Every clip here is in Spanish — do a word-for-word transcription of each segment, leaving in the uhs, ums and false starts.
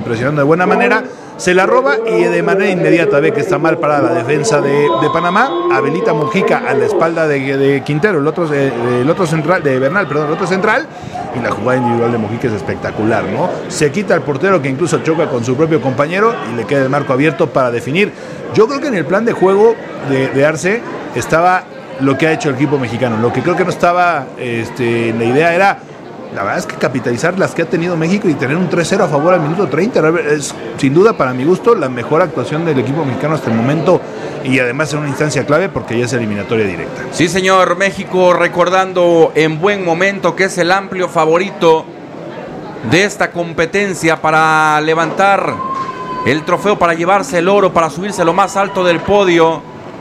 presionando de buena manera, se la roba y de manera inmediata ve que está mal para la defensa de, de Panamá, habilita Mojica a la espalda de, de Quintero, el otro, de, el otro central, de Bernal, perdón, el otro central, y la jugada individual de Mojica es espectacular, ¿no? Se quita al portero que incluso choca con su propio compañero y le queda el marco abierto para definir. Yo creo que en el plan de juego de, de Arce estaba lo que ha hecho el equipo mexicano. Lo que creo que no estaba, este, la idea era, la verdad es que capitalizar las que ha tenido México y tener un tres cero a favor al minuto treinta. Es sin duda, para mi gusto, la mejor actuación del equipo mexicano hasta el momento, y además en una instancia clave porque ya es eliminatoria directa. Sí, señor. México recordando en buen momento que es el amplio favorito de esta competencia para levantar el trofeo, para llevarse el oro, para subirse a lo más alto del podio.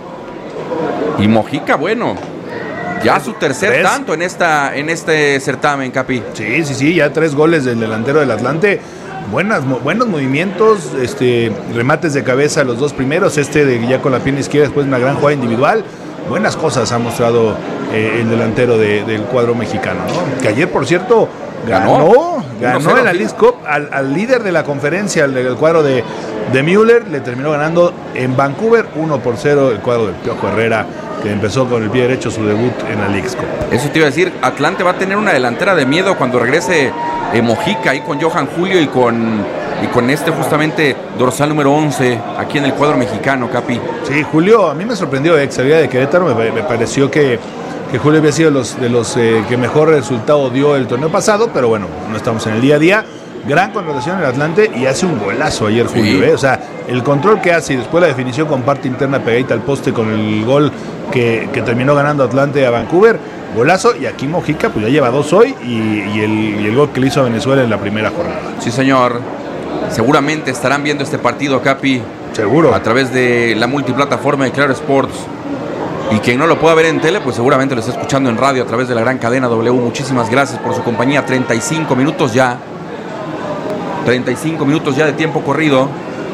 Y Mojica, bueno, ya su tercer ¿Tres? tanto en esta en este certamen, Capi. Sí, sí, sí, ya tres goles del delantero del Atlante. Buenas, buenos movimientos, este, remates de cabeza los dos primeros, este de ya con la pierna izquierda, después una gran jugada individual. Buenas cosas ha mostrado eh, el delantero de, del cuadro mexicano, ¿no? Que ayer, por cierto, ganó, ganó, ganó en la Leagues Cup al, al líder de la conferencia, el del cuadro de, de Müller, le terminó ganando en Vancouver uno por cero el cuadro del Piojo Herrera, que empezó con el pie derecho su debut en la Leagues Cup. Eso te iba a decir, Atlante va a tener una delantera de miedo cuando regrese eh, Mojica ahí con Johan Julio y con, y con este justamente dorsal número once aquí en el cuadro mexicano, Capi. Sí, Julio, a mí me sorprendió, ex salida de Querétaro, me, me pareció que, que Julio había sido los, de los eh, que mejor resultado dio el torneo pasado, pero bueno, no estamos en el día a día. Gran contratación en el Atlante y hace un golazo ayer Julio, sí. ¿eh? O sea, el control que hace y después la definición con parte interna pegadita al poste con el gol que, que terminó ganando Atlante a Vancouver, golazo. Y aquí Mojica pues ya lleva dos hoy y, y, el, y el gol que le hizo a Venezuela en la primera jornada. Sí, señor. Seguramente estarán viendo este partido, Capi. Seguro. A través de la multiplataforma de Claro Sports. Y quien no lo pueda ver en tele, pues seguramente lo está escuchando en radio a través de la gran cadena W. Muchísimas gracias por su compañía. treinta y cinco minutos ya. treinta y cinco minutos ya de tiempo corrido.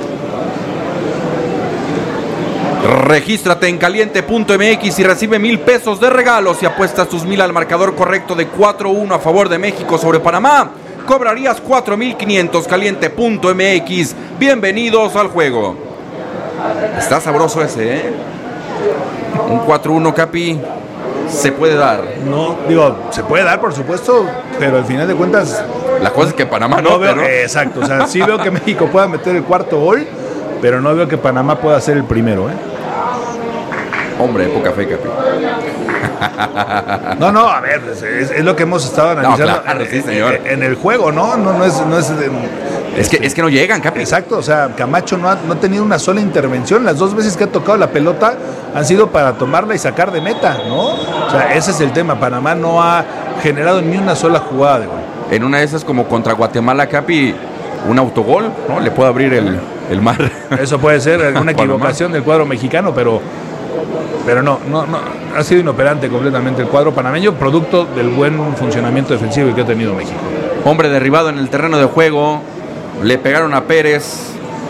Regístrate en caliente punto m x y recibe mil pesos de regalo si apuestas tus mil al marcador correcto de cuatro uno a favor de México sobre Panamá. Cobrarías cuatro mil quinientos. caliente punto m x. Bienvenidos al juego. Está sabroso ese, ¿eh? Un cuatro uno, Capi. Se puede dar. No, digo, se puede dar, por supuesto, pero al final de cuentas... La cosa es que Panamá no, no veo, pero... Exacto, o sea, sí veo que México pueda meter el cuarto gol, pero no veo que Panamá pueda ser el primero, ¿eh? Hombre, poca fe, Capi. No, no, a ver, es, es lo que hemos estado analizando. No, claro, en, sí, señor. En, en el juego, ¿no? No, no es... No es Es que, es que no llegan, Capi. Exacto, o sea, Camacho no ha, no ha tenido una sola intervención. Las dos veces que ha tocado la pelota han sido para tomarla y sacar de meta, ¿no? O sea, ese es el tema. Panamá no ha generado ni una sola jugada de gol. En una de esas, como contra Guatemala, Capi, un autogol, ¿no? Le puede abrir el, el mar. Eso puede ser alguna equivocación del cuadro mexicano, pero, pero no, no, no, ha sido inoperante completamente el cuadro panameño, producto del buen funcionamiento defensivo que ha tenido México. Hombre derribado en el terreno de juego. Le pegaron a Pérez.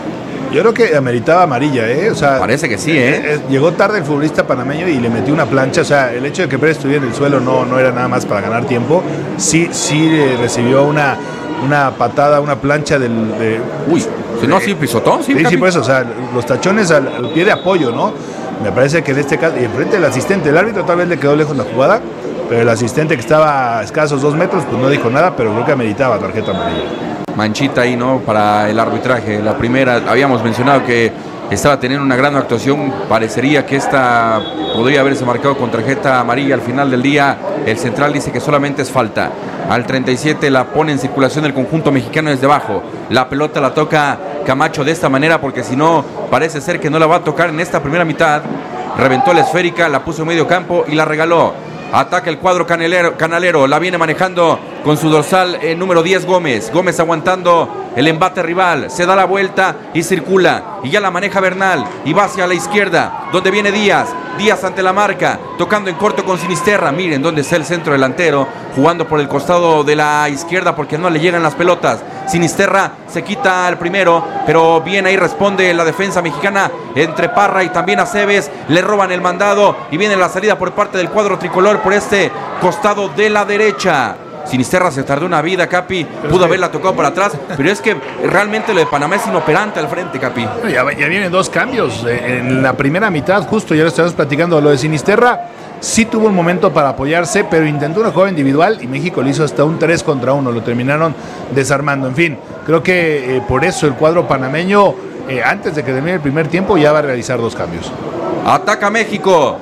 Yo creo que ameritaba amarilla, ¿eh? O sea, parece que sí, ¿eh? eh llegó tarde el futbolista panameño y le metió una plancha. O sea, el hecho de que Pérez estuviera en el suelo no, no era nada más para ganar tiempo. Sí, sí eh, recibió una, una patada, una plancha del... De, Uy, si no, sí, pisotón, sí. Sí, sí, por eso, o sea, los tachones al, al pie de apoyo, ¿no? Me parece que en este caso, y enfrente del asistente, el árbitro tal vez le quedó lejos la jugada, pero el asistente que estaba a escasos dos metros, pues no dijo nada, pero creo que ameritaba tarjeta amarilla. Manchita ahí, ¿no? Para el arbitraje. La primera, habíamos mencionado que estaba teniendo una gran actuación. Parecería que esta podría haberse marcado con tarjeta amarilla al final del día. El central dice que solamente es falta. Al treinta y siete la pone en circulación el conjunto mexicano desde abajo. La pelota la toca Camacho de esta manera porque si no, parece ser que no la va a tocar en esta primera mitad. Reventó la esférica, la puso en medio campo y la regaló. Ataca el cuadro canelero, canalero, la viene manejando con su dorsal eh, número diez Gómez. Gómez aguantando el embate rival, se da la vuelta y circula. Y ya la maneja Bernal y va hacia la izquierda, donde viene Díaz. Díaz ante la marca, tocando en corto con Sinisterra. Miren dónde está el centro delantero, jugando por el costado de la izquierda porque no le llegan las pelotas. Sinisterra se quita al primero, pero bien ahí responde la defensa mexicana entre Parra y también Aceves. Le roban el mandado y viene la salida por parte del cuadro tricolor por este costado de la derecha. Sinisterra se tardó una vida, Capi, pudo que... haberla tocado para atrás, pero es que realmente lo de Panamá es inoperante al frente, Capi. Ya, ya vienen dos cambios. En la primera mitad, justo ya lo estábamos platicando, lo de Sinisterra, sí tuvo un momento para apoyarse, pero intentó una jugada individual y México le hizo hasta un tres contra uno, lo terminaron desarmando. En fin, creo que eh, por eso el cuadro panameño, eh, antes de que termine el primer tiempo, ya va a realizar dos cambios. Ataca México.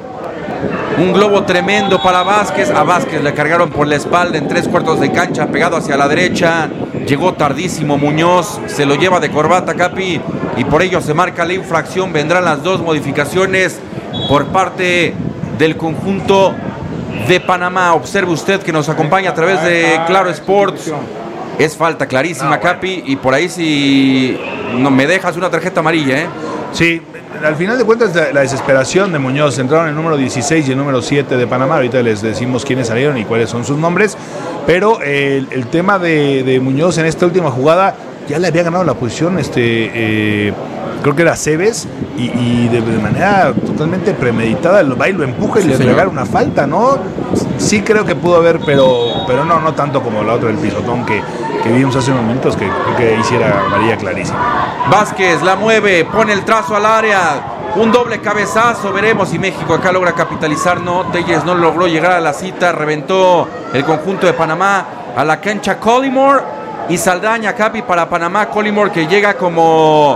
Un globo tremendo para Vázquez. A Vázquez le cargaron por la espalda en tres cuartos de cancha, pegado hacia la derecha. Llegó tardísimo Muñoz, se lo lleva de corbata, Capi, y por ello se marca la infracción. Vendrán las dos modificaciones por parte del conjunto de Panamá. Observe usted que nos acompaña a través de Claro Sports. Es falta clarísima, Capi, y por ahí si no me dejas una tarjeta amarilla, ¿eh? Sí, al final de cuentas la, la desesperación de Muñoz. Entraron el número dieciséis y el número siete de Panamá. Ahorita les decimos quiénes salieron y cuáles son sus nombres. Pero el, el tema de, de Muñoz en esta última jugada, ya le había ganado la posición, este, eh, creo que era Cebes, y, y de, de manera totalmente premeditada lo va y lo empuja y sí, le regala una falta, ¿no? Sí creo que pudo haber, pero, pero no, no tanto como la otra del pisotón que, que vimos hace unos minutos, que creo que hiciera María clarísima. Vázquez la mueve, pone el trazo al área, un doble cabezazo, veremos si México acá logra capitalizar. No, Telles no logró llegar a la cita, reventó el conjunto de Panamá a la cancha. Collymore y Saldaña, Capi, para Panamá. Collymore, que llega como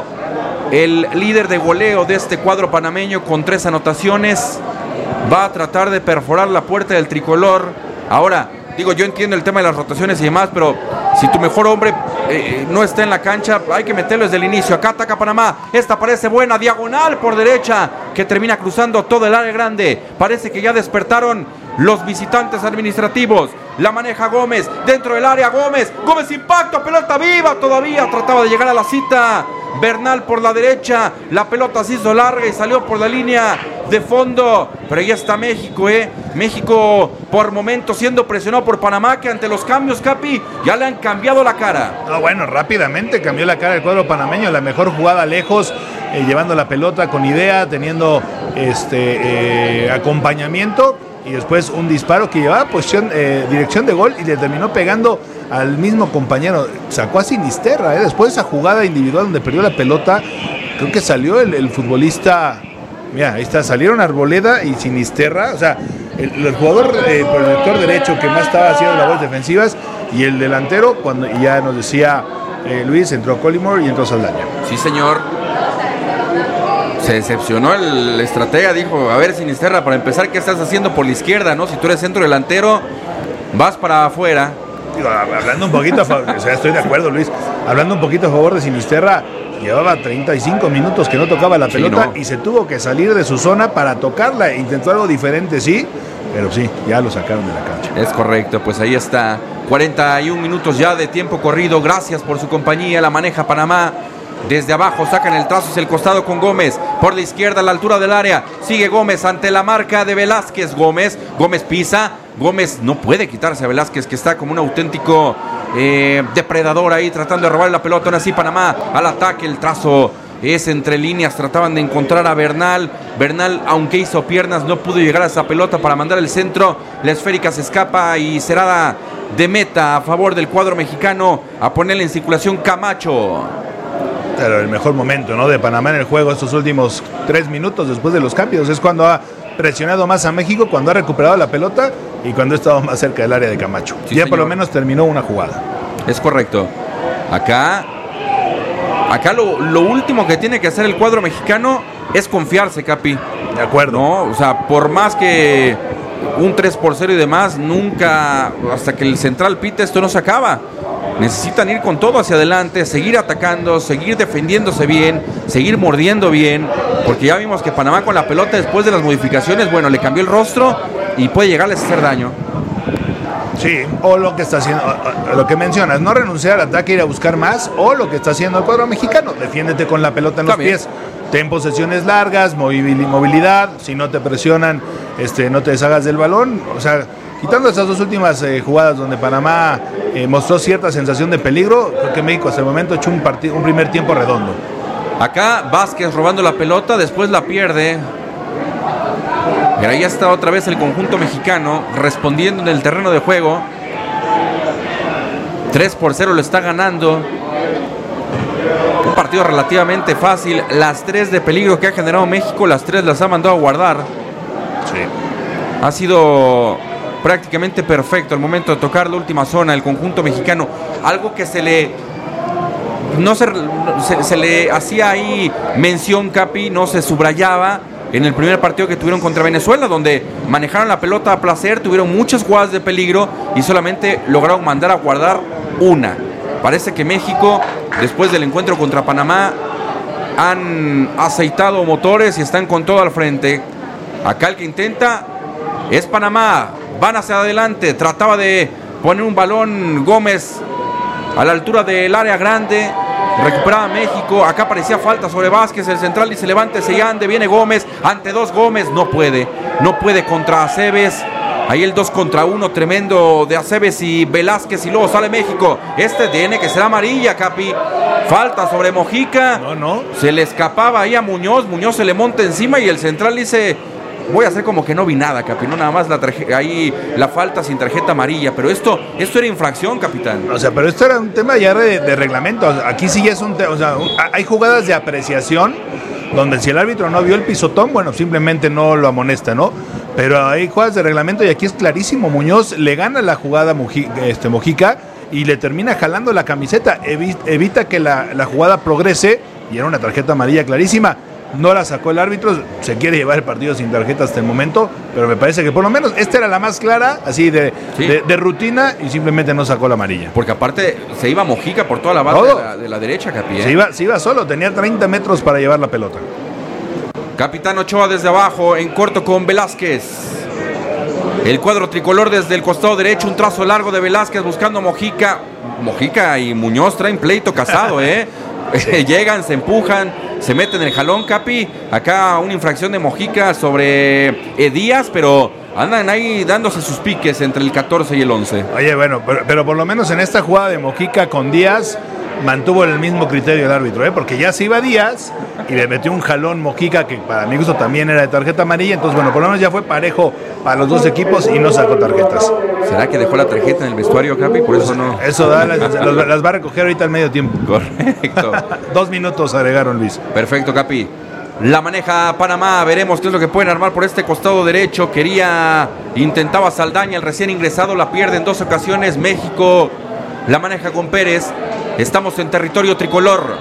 el líder de goleo de este cuadro panameño con tres anotaciones, va a tratar de perforar la puerta del tricolor. Ahora, digo, yo entiendo el tema de las rotaciones y demás, pero si tu mejor hombre eh, no está en la cancha, hay que meterlo desde el inicio. Acá ataca Panamá, esta parece buena, diagonal por derecha, que termina cruzando todo el área grande. Parece que ya despertaron los visitantes administrativos. La maneja Gómez, dentro del área Gómez, Gómez impacto, pelota viva, todavía trataba de llegar a la cita. Bernal por la derecha, la pelota se hizo larga y salió por la línea de fondo, pero ahí está México, eh. México por momentos siendo presionado por Panamá, que ante los cambios, Capi, ya le han cambiado la cara. No, bueno, rápidamente cambió la cara del cuadro panameño, la mejor jugada lejos, eh, llevando la pelota con idea, teniendo este eh, acompañamiento, y después un disparo que llevaba posición, eh, dirección de gol, y le terminó pegando al mismo compañero. Sacó a Sinisterra, ¿eh? Después de esa jugada individual donde perdió la pelota, creo que salió el, el futbolista. Mira, ahí está, salieron Arboleda y Sinisterra, o sea, el, el jugador eh, por el sector derecho que más estaba haciendo labores defensivas, y el delantero, cuando y ya nos decía eh, Luis, entró Collymore y entró Saldaña. Sí, señor. Se decepcionó el estratega, dijo, a ver, Sinisterra, para empezar, ¿qué estás haciendo por la izquierda, no? Si tú eres centro delantero, vas para afuera. Digo, hablando un poquito a favor, o sea, estoy de acuerdo, Luis, hablando un poquito a favor de Sinisterra, llevaba treinta y cinco minutos que no tocaba la pelota, sí, no. Y se tuvo que salir de su zona para tocarla. Intentó algo diferente, sí, pero sí, ya lo sacaron de la cancha. Es correcto, pues ahí está, cuarenta y un minutos ya de tiempo corrido. Gracias por su compañía, la maneja Panamá. Desde abajo sacan el trazo hacia el costado con Gómez. Por la izquierda a la altura del área. Sigue Gómez ante la marca de Velázquez. Gómez, Gómez pisa. Gómez no puede quitarse a Velázquez, que está como un auténtico eh, depredador ahí tratando de robar la pelota. Aún así Panamá al ataque. El trazo es entre líneas. Trataban de encontrar a Bernal. Bernal, aunque hizo piernas, no pudo llegar a esa pelota para mandar el centro. La esférica se escapa y será de meta a favor del cuadro mexicano. A ponerle en circulación Camacho. Pero el mejor momento, ¿no?, de Panamá en el juego, estos últimos tres minutos después de los cambios, es cuando ha presionado más a México, cuando ha recuperado la pelota y cuando ha estado más cerca del área de Camacho. Sí, ya señor. Por lo menos terminó una jugada. Es correcto. Acá, acá lo, lo último que tiene que hacer el cuadro mexicano es confiarse, Capi. De acuerdo. No, o sea, por más que un tres por cero y demás, nunca, hasta que el central pite, esto no se acaba. Necesitan ir con todo hacia adelante, seguir atacando, seguir defendiéndose bien, seguir mordiendo bien, porque ya vimos que Panamá con la pelota después de las modificaciones, bueno, le cambió el rostro y puede llegarles a hacer daño. Sí, o lo que está haciendo, lo que mencionas, no renunciar al ataque, ir a buscar más, o lo que está haciendo el cuadro mexicano, defiéndete con la pelota en los También. pies, ten posesiones largas, movilidad, si no te presionan, este, no te deshagas del balón, o sea, quitando esas dos últimas eh, jugadas donde Panamá eh, mostró cierta sensación de peligro, creo que México hasta el momento ha hecho un, un primer tiempo redondo. Acá Vázquez robando la pelota, después la pierde. Pero ahí está otra vez el conjunto mexicano respondiendo en el terreno de juego. tres por cero lo está ganando. Un partido relativamente fácil. Las tres de peligro que ha generado México, las tres las ha mandado a guardar. Sí. Ha sido prácticamente perfecto al momento de tocar la última zona el conjunto mexicano. Algo que se le no se, se, se le hacía ahí mención, Capi, no se subrayaba en el primer partido que tuvieron contra Venezuela, donde manejaron la pelota a placer, tuvieron muchas jugadas de peligro y solamente lograron mandar a guardar una. Parece que México, después del encuentro contra Panamá, han aceitado motores y están con todo al frente. Acá el que intenta es Panamá. Van hacia adelante. Trataba de poner un balón Gómez a la altura del área grande. Recuperaba México. Acá parecía falta sobre Vázquez. El central dice levántese y ande. Viene Gómez. Ante dos Gómez. No puede. No puede contra Aceves. Ahí el dos contra uno tremendo de Aceves y Velázquez. Y luego sale México. Este tiene que ser amarilla, Capi. Falta sobre Mojica. No, no. Se le escapaba ahí a Muñoz. Muñoz se le monta encima y el central dice: voy a hacer como que no vi nada, Capi, no nada más la tarjeta, ahí la falta sin tarjeta amarilla, pero esto, esto era infracción, capitán. O sea, pero esto era un tema ya de, de reglamento. Aquí sí ya es un tema, o sea, un, hay jugadas de apreciación donde si el árbitro no vio el pisotón, bueno, simplemente no lo amonesta, ¿no? Pero hay jugadas de reglamento y aquí es clarísimo. Muñoz le gana la jugada Mojica, este, Mojica y le termina jalando la camiseta, evi, evita que la, la jugada progrese y era una tarjeta amarilla clarísima. No la sacó el árbitro, se quiere llevar el partido sin tarjeta hasta el momento, pero me parece que por lo menos esta era la más clara, así de, sí. de, de rutina, y simplemente no sacó la amarilla. Porque aparte se iba Mojica por toda la base de la, de la derecha, Capi. ¿eh? Se iba, se iba solo, tenía treinta metros para llevar la pelota. Capitán Ochoa desde abajo, en corto con Velázquez. El cuadro tricolor desde el costado derecho, un trazo largo de Velázquez buscando a Mojica. Mojica y Muñoz traen pleito casado, ¿eh? Sí. Llegan, se empujan, se meten el jalón, Capi. Acá una infracción de Mojica sobre eh, Díaz, pero andan ahí dándose sus piques entre el catorce y el once. Oye, bueno, pero, pero por lo menos en esta jugada de Mojica con Díaz mantuvo el mismo criterio el árbitro, ¿eh? Porque ya se iba Díaz y le metió un jalón Mojica que para mi gusto también era de tarjeta amarilla. Entonces, bueno, por lo menos ya fue parejo para los dos equipos y no sacó tarjetas. ¿Será que dejó la tarjeta en el vestuario, Capi? Por eso no. Eso da, las, las va a recoger ahorita al medio tiempo. Correcto. Dos minutos agregaron, Luis. Perfecto, Capi. La maneja Panamá, veremos qué es lo que pueden armar por este costado derecho. Quería, intentaba Saldaña, el recién ingresado, la pierde en dos ocasiones. México la maneja con Pérez. Estamos en territorio tricolor.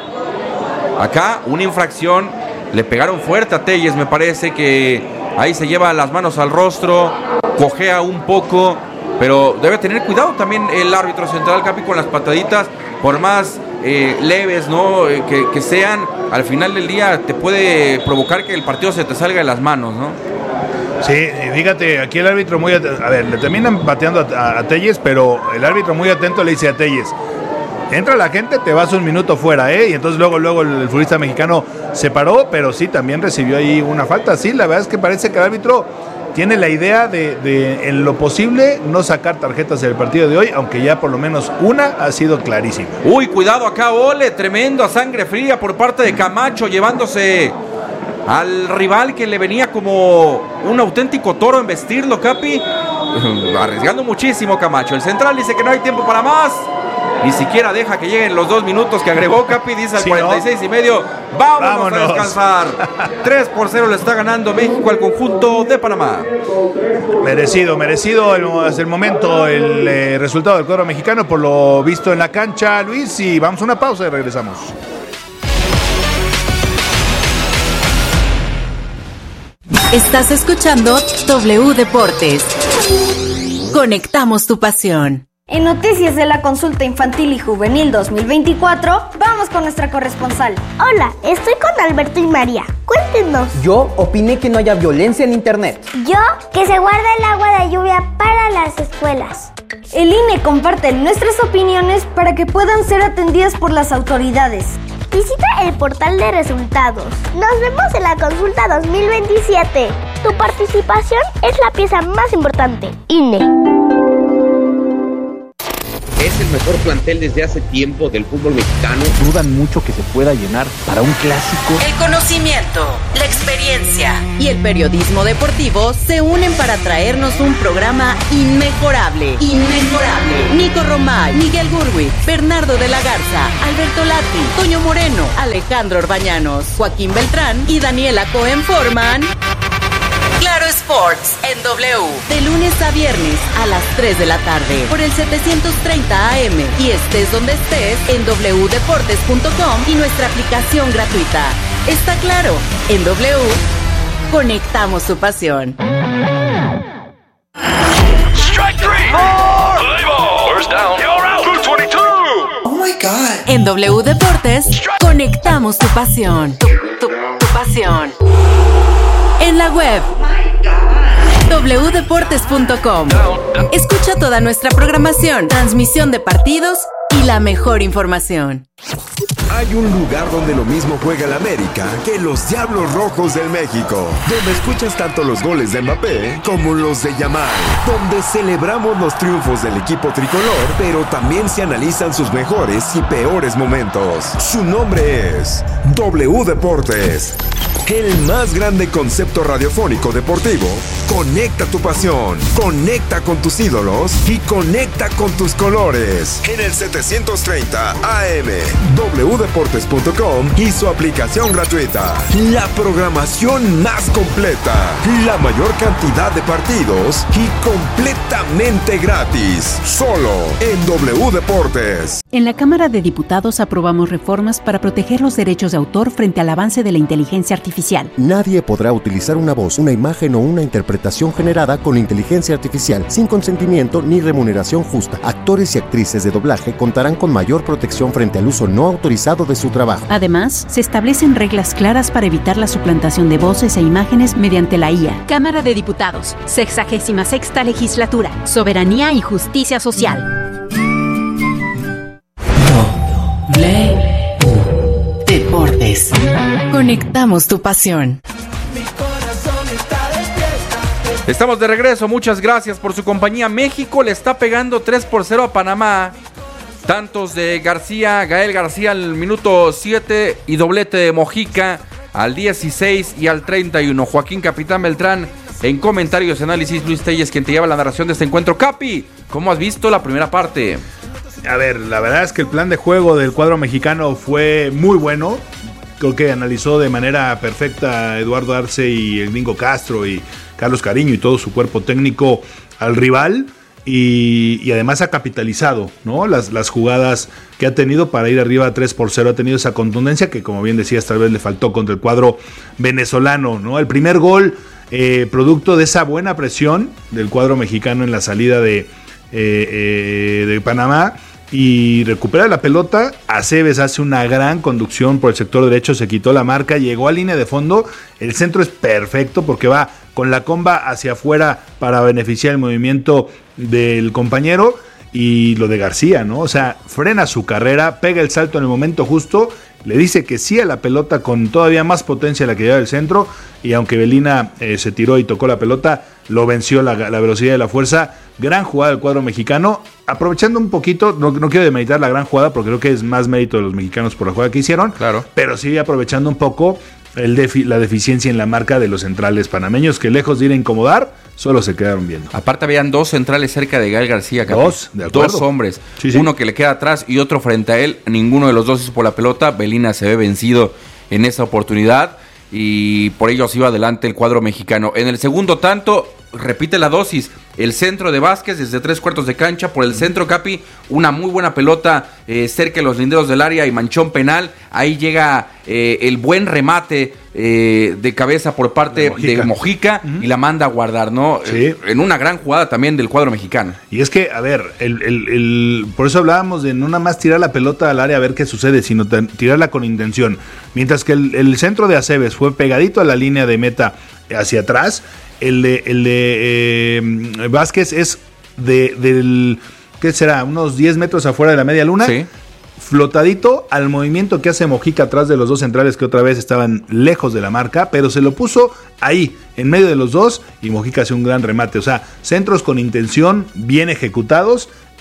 Acá una infracción, le pegaron fuerte a Telles, me parece que ahí se lleva las manos al rostro, cojea un poco, pero debe tener cuidado también el árbitro central, Capi, con las pataditas, por más eh, leves, ¿no? Eh, que, que sean, al final del día te puede provocar que el partido se te salga de las manos, ¿no? Sí, fíjate, aquí el árbitro muy atento, a ver, le terminan bateando a, a, a Telles, pero el árbitro muy atento le dice a Telles: entra la gente, te vas un minuto fuera, ¿eh? Y entonces luego, luego el, el futbolista mexicano se paró, pero sí, también recibió ahí una falta. Sí, la verdad es que parece que el árbitro tiene la idea de, de en lo posible, no sacar tarjetas en el partido de hoy, aunque ya por lo menos una ha sido clarísima. Uy, cuidado acá, Ole, tremendo a sangre fría por parte de Camacho, llevándose al rival que le venía como un auténtico toro en vestirlo, Capi. Arriesgando muchísimo Camacho. El central dice que no hay tiempo para más. Ni siquiera deja que lleguen los dos minutos que agregó, Capi. Dice al sí, cuarenta y seis ¿no? y medio. Vámonos, Vámonos a descansar. tres por cero le está ganando México al conjunto de Panamá. Merecido, merecido el, hasta el momento el eh, resultado del cuadro mexicano por lo visto en la cancha, Luis. Y vamos a una pausa y regresamos. Estás escuchando W Deportes. Conectamos tu pasión. En noticias de la consulta infantil y juvenil dos mil veinticuatro, vamos con nuestra corresponsal. Hola, estoy con Alberto y María. Cuéntenos. Yo opiné que no haya violencia en internet. Yo, que se guarda el agua de lluvia para las escuelas. El I N E comparte nuestras opiniones para que puedan ser atendidas por las autoridades. Visita el portal de resultados. Nos vemos en la consulta dos mil veintisiete. Tu participación es la pieza más importante. I N E. es el mejor plantel desde hace tiempo del fútbol mexicano. Dudan mucho que se pueda llenar para un clásico. El conocimiento, la experiencia y el periodismo deportivo se unen para traernos un programa inmejorable. Inmejorable. Nico Romay, Miguel Gurwitz, Bernardo de la Garza, Alberto Lati, Toño Moreno, Alejandro Orbañanos, Joaquín Beltrán y Daniela Cohen forman Claro Sports en W, de lunes a viernes a las tres de la tarde por el setecientos treinta A M y estés donde estés en doble u deportes punto com y nuestra aplicación gratuita. Está claro, en W conectamos tu pasión. Strike three. More. Play ball. First down. You're out. Blue veintidós. Oh my God. En W Deportes conectamos tu pasión. Tu, tu, tu pasión. En la web doble u deportes punto com. Escucha toda nuestra programación, transmisión de partidos y la mejor información. Hay un lugar donde lo mismo juega el América que los Diablos Rojos del México, donde escuchas tanto los goles de Mbappé como los de Yamal, donde celebramos los triunfos del equipo tricolor, pero también se analizan sus mejores y peores momentos. Su nombre es W Deportes. El más grande concepto radiofónico deportivo. Conecta tu pasión, conecta con tus ídolos y conecta con tus colores. En el setecientos treinta A M, doble u deportes punto com y su aplicación gratuita. La programación más completa, la mayor cantidad de partidos y completamente gratis. Solo en W Deportes. En la Cámara de Diputados aprobamos reformas para proteger los derechos de autor frente al avance de la inteligencia artificial. Nadie podrá utilizar una voz, una imagen o una interpretación generada con inteligencia artificial sin consentimiento ni remuneración justa. Actores y actrices de doblaje contarán con mayor protección frente al uso no autorizado de su trabajo. Además, se establecen reglas claras para evitar la suplantación de voces e imágenes mediante la I A. Cámara de Diputados, sexagésima sexta legislatura, soberanía y justicia social. Deportes. Conectamos tu pasión. Estamos de regreso, muchas gracias por su compañía. México le está pegando tres por cero a Panamá. Tantos de García, Gael García al minuto siete y doblete de Mojica al dieciséis y al treinta y uno. Joaquín Capitán Beltrán en comentarios y análisis. Luis Telles, quien te lleva la narración de este encuentro. Capi, ¿cómo has visto la primera parte? A ver, la verdad es que el plan de juego del cuadro mexicano fue muy bueno. Creo que analizó de manera perfecta Eduardo Arce y el Gringo Castro y Carlos Cariño y todo su cuerpo técnico al rival. Y, y además ha capitalizado, ¿no? Las, las jugadas que ha tenido para ir arriba tres por cero. Ha tenido esa contundencia que, como bien decías, tal vez le faltó contra el cuadro venezolano, ¿no? El primer gol, eh, producto de esa buena presión del cuadro mexicano en la salida de, eh, eh, de Panamá. Y recupera la pelota. Aceves hace una gran conducción por el sector derecho, se quitó la marca, llegó a línea de fondo. El centro es perfecto porque va con la comba hacia afuera para beneficiar el movimiento del compañero. Y lo de García, ¿no? O sea, frena su carrera, pega el salto en el momento justo, le dice que sí a la pelota con todavía más potencia a la que lleva el centro. Y aunque Belina eh, se tiró y tocó la pelota, lo venció la, la velocidad y la fuerza. Gran jugada del cuadro mexicano, aprovechando un poquito, no, no quiero demeritar la gran jugada porque creo que es más mérito de los mexicanos por la jugada que hicieron, claro, pero sí aprovechando un poco el defi, la deficiencia en la marca de los centrales panameños, que lejos de ir a incomodar, solo se quedaron viendo. Aparte habían dos centrales cerca de Gael García, Capi. Dos, de acuerdo. Dos hombres, sí, sí. Uno que le queda atrás y otro frente a él, ninguno de los dos hizo por la pelota. Belina se ve vencido en esa oportunidad y por ello se iba adelante el cuadro mexicano. En el segundo tanto, repite la dosis, el centro de Vázquez desde tres cuartos de cancha, por el centro, Capi, una muy buena pelota eh, cerca de los linderos del área y manchón penal. Ahí llega eh, el buen remate eh, de cabeza por parte de Mojica, de Mojica uh-huh. y la manda a guardar, ¿no? Sí. Eh, en una gran jugada también del cuadro mexicano. Y es que, a ver, el, el, el, por eso hablábamos de no nada más tirar la pelota al área a ver qué sucede, sino t- tirarla con intención. Mientras que el, el centro de Aceves fue pegadito a la línea de meta hacia atrás, el de, el de eh, Vázquez es de del ¿qué será? Unos diez metros afuera de la media luna, sí, flotadito al movimiento que hace Mojica atrás de los dos centrales que otra vez estaban lejos de la marca, pero se lo puso ahí, en medio de los dos, y Mojica hace un gran remate. O sea, centros con intención, bien ejecutados,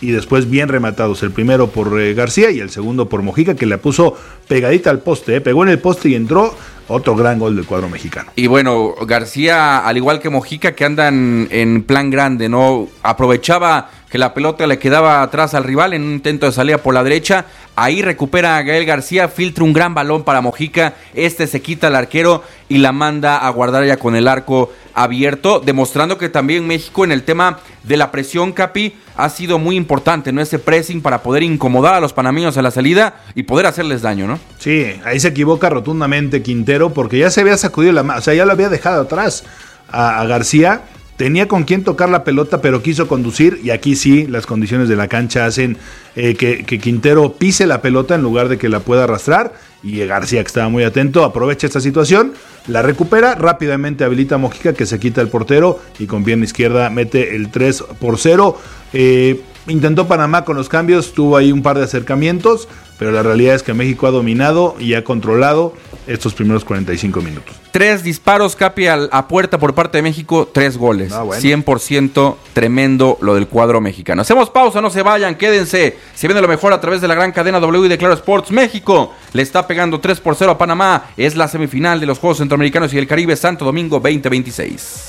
y después bien rematados. El primero por eh, García y el segundo por Mojica, que la puso pegadita al poste, eh, pegó en el poste y entró. Otro gran gol del cuadro mexicano. Y bueno, García, al igual que Mojica, que andan en plan grande, ¿no? Aprovechaba que la pelota le quedaba atrás al rival en un intento de salida por la derecha. Ahí recupera a Gael García, filtra un gran balón para Mojica. Este se quita al arquero y la manda a guardar ya con el arco abierto, demostrando que también México en el tema de la presión, Capi, ha sido muy importante, ¿no? Ese pressing para poder incomodar a los panameños a la salida y poder hacerles daño, ¿no? Sí, ahí se equivoca rotundamente Quintero, porque ya se había sacudido la mano, o sea, ya lo había dejado atrás a, a García. Tenía con quién tocar la pelota, pero quiso conducir, y aquí sí, las condiciones de la cancha hacen eh, que, que Quintero pise la pelota en lugar de que la pueda arrastrar, y García, que estaba muy atento, aprovecha esta situación, la recupera, rápidamente habilita a Mojica, que se quita el portero, y con pierna izquierda mete el tres por cero. Eh, intentó Panamá con los cambios, tuvo ahí un par de acercamientos, pero la realidad es que México ha dominado y ha controlado estos primeros cuarenta y cinco minutos. Tres disparos, Capi, a, a puerta por parte de México, tres goles. Ah, bueno. cien por ciento tremendo lo del cuadro mexicano. Hacemos pausa, no se vayan, quédense. Se viene lo mejor a través de la gran cadena W y de Claro Sports. México le está pegando tres por cero a Panamá. Es la semifinal de los Juegos Centroamericanos y del Caribe Santo Domingo veinte veintiséis.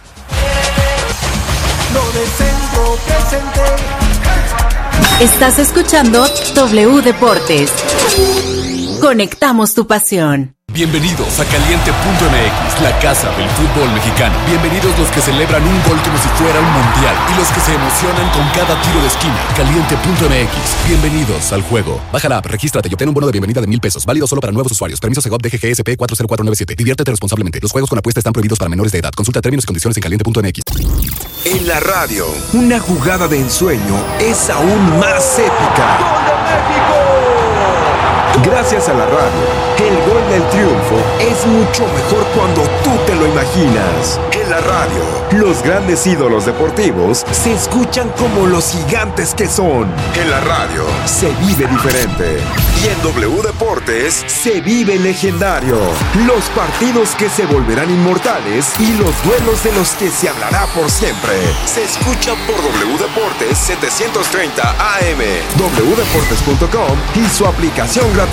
Estás escuchando W Deportes. Conectamos tu pasión. Bienvenidos a Caliente punto M X, la casa del fútbol mexicano. Bienvenidos los que celebran un gol como si fuera un mundial y los que se emocionan con cada tiro de esquina. Caliente punto M X, bienvenidos al juego. Baja la app, regístrate y obtén un bono de bienvenida de mil pesos. Válido solo para nuevos usuarios. Permiso Segov D G G S P cuatro cero cuatro nueve siete. Diviértete responsablemente. Los juegos con apuesta están prohibidos para menores de edad. Consulta términos y condiciones en caliente punto M X. En la radio, una jugada de ensueño es aún más épica. ¡Gol de México! Gracias a la radio, el gol del triunfo es mucho mejor cuando tú te lo imaginas. En la radio, los grandes ídolos deportivos se escuchan como los gigantes que son. En la radio, se vive diferente. Y en W Deportes, se vive legendario. Los partidos que se volverán inmortales y los duelos de los que se hablará por siempre. Se escuchan por W Deportes setecientos treinta A M, w deportes punto com y su aplicación gratuita.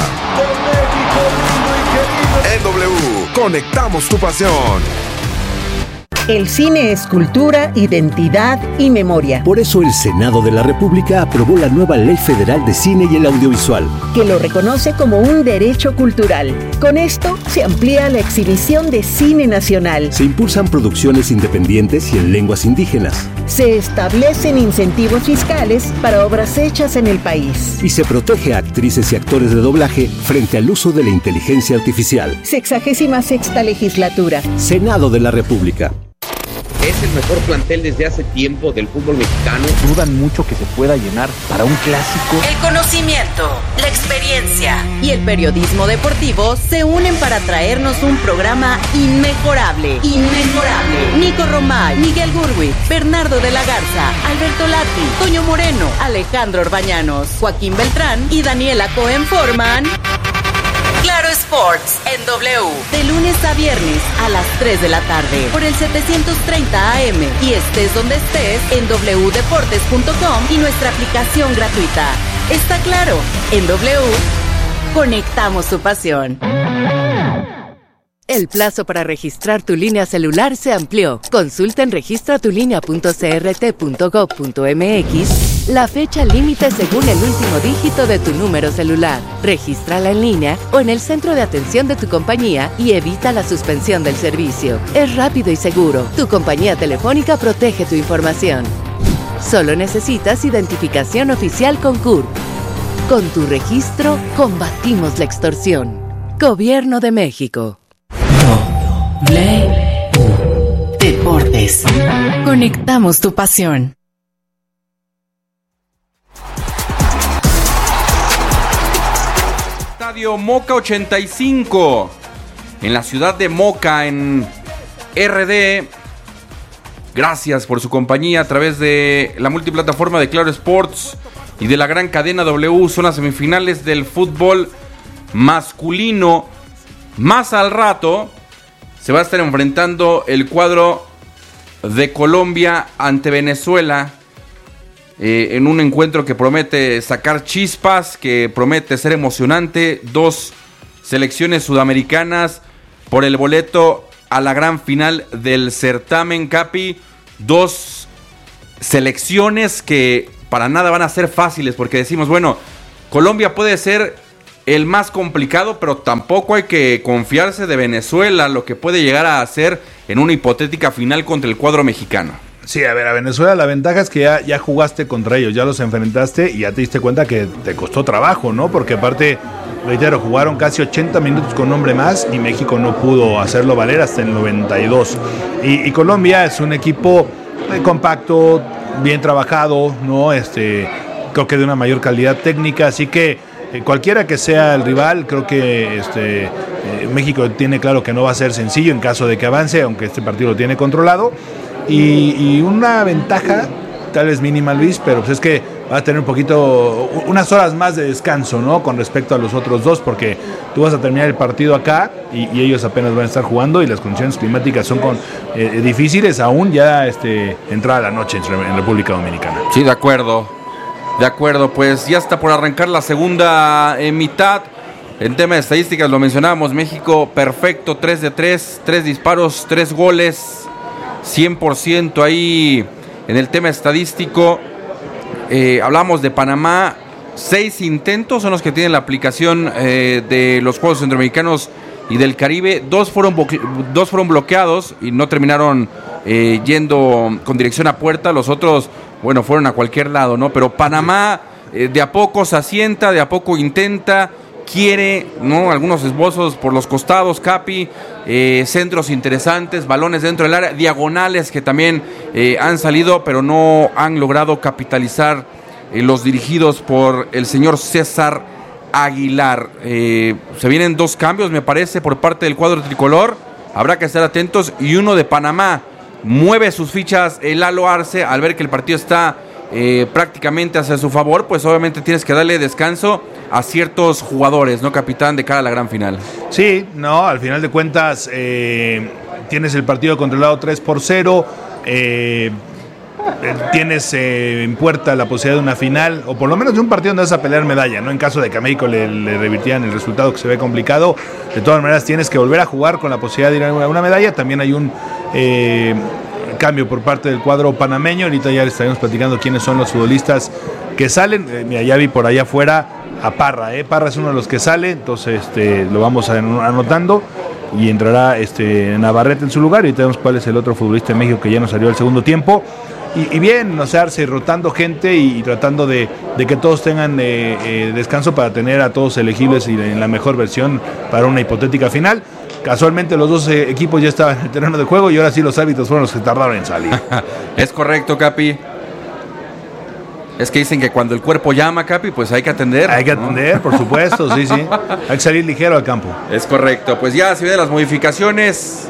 En W, conectamos tu pasión. El cine es cultura, identidad y memoria. Por eso el Senado de la República aprobó la nueva Ley Federal de Cine y el Audiovisual, que lo reconoce como un derecho cultural. Con esto se amplía la exhibición de cine nacional. Se impulsan producciones independientes y en lenguas indígenas. Se establecen incentivos fiscales para obras hechas en el país. Y se protege a actrices y actores de doblaje frente al uso de la inteligencia artificial. Sexagésima sexta legislatura. Senado de la República. Es el mejor plantel desde hace tiempo del fútbol mexicano. Dudan mucho que se pueda llenar para un clásico. El conocimiento, la experiencia y el periodismo deportivo se unen para traernos un programa inmejorable. Inmejorable. Nico Romay, Miguel Gurwitz, Bernardo de la Garza, Alberto Lati, Toño Moreno, Alejandro Orbañanos, Joaquín Beltrán y Daniela Cohen forman Claro Sports en W, de lunes a viernes a las tres de la tarde por el setecientos treinta A M y estés donde estés en w deportes punto com y nuestra aplicación gratuita. Está claro, en W conectamos tu pasión. El plazo para registrar tu línea celular se amplió. Consulta en registra tu línea punto c r t punto gov punto m x la fecha límite según el último dígito de tu número celular. Regístrala en línea o en el centro de atención de tu compañía y evita la suspensión del servicio. Es rápido y seguro. Tu compañía telefónica protege tu información. Solo necesitas identificación oficial con C U R P. Con tu registro, combatimos la extorsión. Gobierno de México. W Deportes. Conectamos tu pasión. Estadio Moca ochenta y cinco. En la ciudad de Moca, en R D. Gracias por su compañía a través de la multiplataforma de Claro Sports y de la gran cadena W. Son las semifinales del fútbol masculino. Más al rato se va a estar enfrentando el cuadro de Colombia ante Venezuela eh, en un encuentro que promete sacar chispas, que promete ser emocionante. Dos selecciones sudamericanas por el boleto a la gran final del certamen, Capi. Dos selecciones que para nada van a ser fáciles, porque decimos, bueno, Colombia puede ser el más complicado, pero tampoco hay que confiarse de Venezuela, lo que puede llegar a hacer en una hipotética final contra el cuadro mexicano. Sí, a ver, a Venezuela la ventaja es que ya, ya jugaste contra ellos, ya los enfrentaste y ya te diste cuenta que te costó trabajo, ¿no? Porque aparte, reitero, jugaron casi ochenta minutos con hombre más y México no pudo hacerlo valer hasta el noventa y dos. Y, y Colombia es un equipo eh, compacto, bien trabajado, ¿no? Este, creo que de una mayor calidad técnica, así que eh, cualquiera que sea el rival, creo que este, eh, México tiene claro que no va a ser sencillo en caso de que avance, aunque este partido lo tiene controlado. Y, y una ventaja, tal vez mínima, Luis, pero pues es que va a tener un poquito, unas horas más de descanso, ¿no? Con respecto a los otros dos, porque tú vas a terminar el partido acá y, y ellos apenas van a estar jugando y las condiciones climáticas son con, eh, difíciles aún ya este, entrada la noche en, en República Dominicana. Sí, de acuerdo, de acuerdo, pues ya está por arrancar la segunda eh, mitad. En tema de estadísticas lo mencionábamos, México perfecto, tres de tres, tres disparos, tres goles, cien por ciento ahí en el tema estadístico. Eh, hablamos de Panamá, seis intentos son los que tienen la aplicación eh, de los Juegos Centroamericanos y del Caribe, dos fueron, dos fueron bloqueados y no terminaron eh, yendo con dirección a puerta, los otros, bueno, fueron a cualquier lado, ¿no? Pero Panamá eh, de a poco se asienta, de a poco intenta, quiere, ¿no? Algunos esbozos por los costados, Capi, eh, centros interesantes, balones dentro del área, diagonales que también eh, han salido, pero no han logrado capitalizar eh, los dirigidos por el señor César Aguilar. Eh, se vienen dos cambios, me parece, por parte del cuadro tricolor, habrá que estar atentos, y uno de Panamá. Mueve sus fichas el Lalo Arce al ver que el partido está eh, prácticamente hacia su favor, pues obviamente tienes que darle descanso a ciertos jugadores, ¿no, capitán, de cara a la gran final? Sí, no, al final de cuentas eh, tienes el partido controlado tres por cero, eh, tienes eh, en puerta la posibilidad de una final, o por lo menos de un partido donde vas a pelear medalla, ¿no? En caso de que a México le, le revirtieran el resultado, que se ve complicado, de todas maneras tienes que volver a jugar con la posibilidad de ir a una medalla. También hay un eh, cambio por parte del cuadro panameño, ahorita ya estaremos platicando quiénes son los futbolistas que salen. Eh, mira, ya vi por allá afuera a Parra, ¿eh? Parra es uno de los que sale, entonces este, lo vamos anotando, y entrará este, Navarrete en su lugar, y tenemos cuál es el otro futbolista de México que ya nos salió al segundo tiempo. Y, y bien, o sea, rotando gente y, y tratando de, de que todos tengan eh, eh, descanso para tener a todos elegibles y en la mejor versión para una hipotética final. Casualmente los dos eh, equipos ya estaban en el terreno de juego y ahora sí los árbitros fueron los que tardaron en salir. Es correcto, Capi. Es que dicen que cuando el cuerpo llama, Capi, pues hay que atender. Hay que atender, ¿no? Por supuesto, sí, sí. Hay que salir ligero al campo. Es correcto. Pues ya se vienen las modificaciones